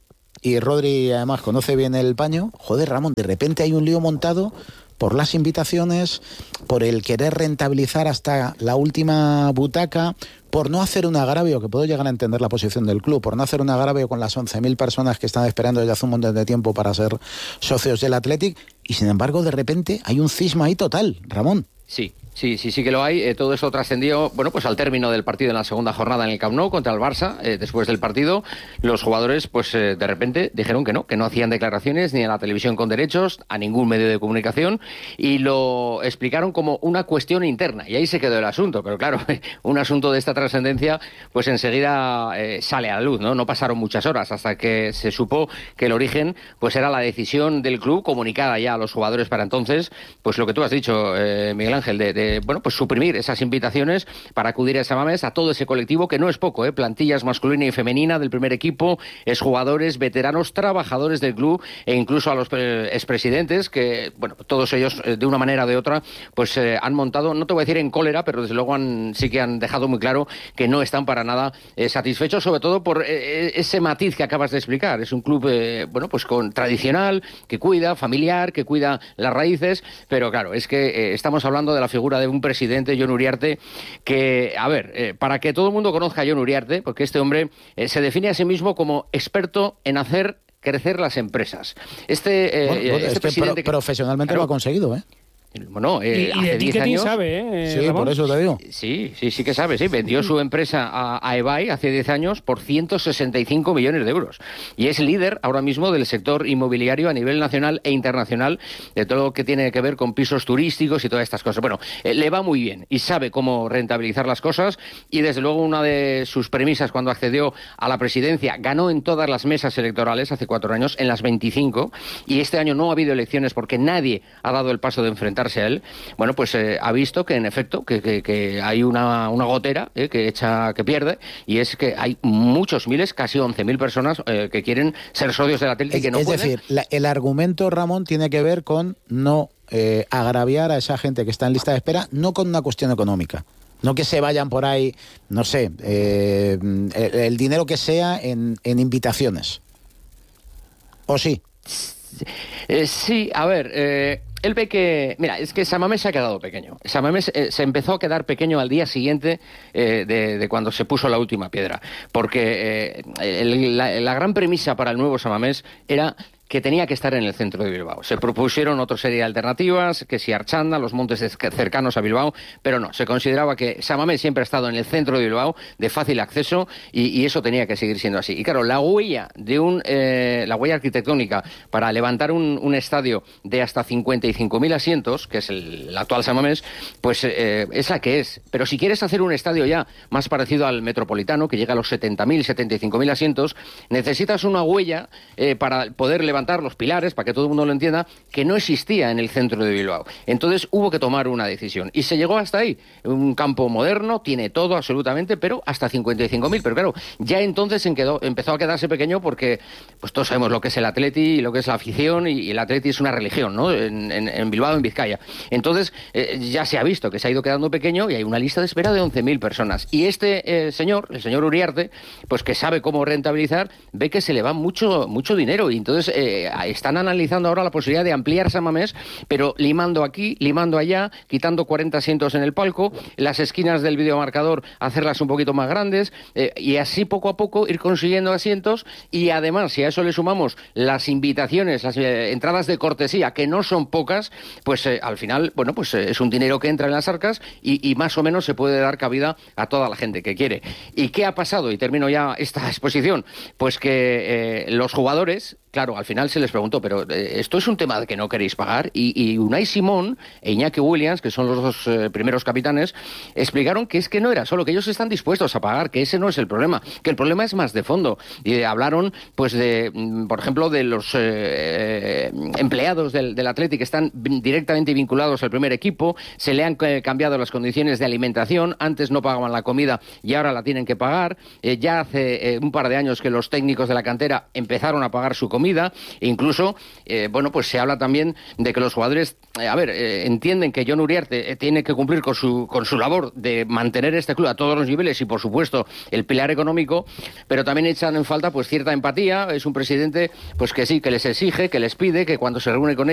y Rodri además conoce bien el paño, joder Ramón, de repente hay un lío montado por las invitaciones, por el querer rentabilizar hasta la última butaca, por no hacer un agravio, que puedo llegar a entender la posición del club, por no hacer un agravio con las once mil personas que están esperando desde hace un montón de tiempo para ser socios del Athletic, y sin embargo de repente hay un cisma ahí total, Ramón. Sí, sí, sí, sí que lo hay. Eh, todo eso trascendió, bueno, pues al término del partido en la segunda jornada en el Camp Nou contra el Barça. Eh, después del partido, los jugadores, pues eh, de repente dijeron que no, que no hacían declaraciones ni a la televisión con derechos, a ningún medio de comunicación, y lo explicaron como una cuestión interna. Y ahí se quedó el asunto. Pero claro, un asunto de esta trascendencia, pues enseguida eh, sale a la luz, ¿no? No pasaron muchas horas hasta que se supo que el origen, pues era la decisión del club comunicada ya a los jugadores para entonces, pues lo que tú has dicho, eh, Miguel Ángel, de, de bueno, pues suprimir esas invitaciones para acudir a esa mames, a todo ese colectivo, que no es poco, ¿eh? Plantillas masculina y femenina del primer equipo, exjugadores, veteranos, trabajadores del club, e incluso a los eh, expresidentes, que, bueno, todos ellos, eh, de una manera o de otra, pues eh, han montado, no te voy a decir en cólera, pero desde luego han, sí que han dejado muy claro que no están para nada eh, satisfechos, sobre todo por eh, ese matiz que acabas de explicar. Es un club, eh, bueno, pues con tradicional, que cuida, familiar, que cuida las raíces, pero claro, es que eh, estamos hablando de la figura de un presidente, Jon Uriarte, que, a ver, eh, para que todo el mundo conozca a Jon Uriarte, porque este hombre eh, se define a sí mismo como experto en hacer crecer las empresas. Este, eh, Bueno, bueno, este es que presidente... pro- profesionalmente Claro. lo ha conseguido, ¿eh? Bueno, eh, Y- y de hace diez ticketing años... sabe, ¿eh, Sí, Ramón? por eso te digo. Sí, sí, sí que sabe, sí. Vendió su empresa a, a eBay hace diez años por ciento sesenta y cinco millones de euros. Y es líder ahora mismo del sector inmobiliario a nivel nacional e internacional, de todo lo que tiene que ver con pisos turísticos y todas estas cosas. Bueno, eh, le va muy bien y sabe cómo rentabilizar las cosas, y desde luego una de sus premisas cuando accedió a la presidencia, ganó en todas las mesas electorales hace cuatro años, en las veinticinco, y este año no ha habido elecciones porque nadie ha dado el paso de enfrentarse a él. Bueno, pues eh, ha visto que en efecto que, que, que hay una, una gotera eh, que echa, que pierde, y es que hay muchos miles, casi once mil personas eh, que quieren ser socios del Atlético y que no es pueden. decir, la- el argumento, Ramón, tiene que ver con no eh, agraviar a esa gente que está en lista de espera, no con una cuestión económica. No que se vayan por ahí, no sé, eh, el, el dinero que sea en, en invitaciones. ¿O sí? Eh, sí, a ver, eh, él ve que, mira, es que San Mamés se ha quedado pequeño. San Mamés eh, se empezó a quedar pequeño al día siguiente eh, de, de cuando se puso la última piedra, porque eh, el, la, la gran premisa para el nuevo San Mamés era que tenía que estar en el centro de Bilbao. Se propusieron otra serie de alternativas, que si Archanda, los montes cercanos a Bilbao, pero no, se consideraba que San Mamés siempre ha estado en el centro de Bilbao, de fácil acceso, y, y eso tenía que seguir siendo así. Y claro, la huella de un, eh, la huella arquitectónica para levantar un, un estadio de hasta cincuenta y cinco mil asientos, que es el, el actual San Mamés, pues eh, es la que es. Pero si quieres hacer un estadio ya más parecido al Metropolitano, que llega a los setenta mil, setenta y cinco mil asientos, necesitas una huella eh, para poder levantar levantar los pilares, para que todo el mundo lo entienda, que no existía en el centro de Bilbao. Entonces hubo que tomar una decisión. Y se llegó hasta ahí. Un campo moderno, tiene todo absolutamente, pero hasta cincuenta y cinco mil. Pero claro, ya entonces en quedó, empezó a quedarse pequeño porque pues todos sabemos lo que es el Atleti y lo que es la afición, y, y el Atleti es una religión, ¿no? En, en, en Bilbao, en Vizcaya. Entonces eh, ya se ha visto que se ha ido quedando pequeño y hay una lista de espera de once mil personas. Y este eh, señor, el señor Uriarte, pues que sabe cómo rentabilizar, ve que se le va mucho, mucho dinero y entonces eh, están analizando ahora la posibilidad de ampliar San Mamés, pero limando aquí, limando allá, quitando cuarenta asientos en el palco, las esquinas del videomarcador hacerlas un poquito más grandes eh, y así poco a poco ir consiguiendo asientos. Y además, si a eso le sumamos las invitaciones, las eh, entradas de cortesía, que no son pocas, pues eh, al final, bueno, pues eh, es un dinero que entra en las arcas y, y más o menos se puede dar cabida a toda la gente que quiere. ¿Y qué ha pasado? Y termino ya esta exposición. Pues que eh, los jugadores, claro, al final se les preguntó, pero eh, esto es un tema de que no queréis pagar. Y, y Unai Simón e Iñaki Williams, que son los dos eh, primeros capitanes, explicaron que es que no era solo, que ellos están dispuestos a pagar, que ese no es el problema, que el problema es más de fondo. Y eh, hablaron, pues, de, por ejemplo, de los eh, empleados del, del Athletic que están directamente vinculados al primer equipo, se le han eh, cambiado las condiciones de alimentación, antes no pagaban la comida y ahora la tienen que pagar. Eh, ya hace eh, un par de años que los técnicos de la cantera empezaron a pagar su comida. Incluso, eh, bueno, pues se habla también de que los jugadores, eh, a ver, eh, entienden que Jon Uriarte eh, tiene que cumplir con su, con su labor de mantener este club a todos los niveles y, por supuesto, el pilar económico, pero también echan en falta pues cierta empatía. Es un presidente pues que sí, que les exige, que les pide, que cuando se reúne con ellos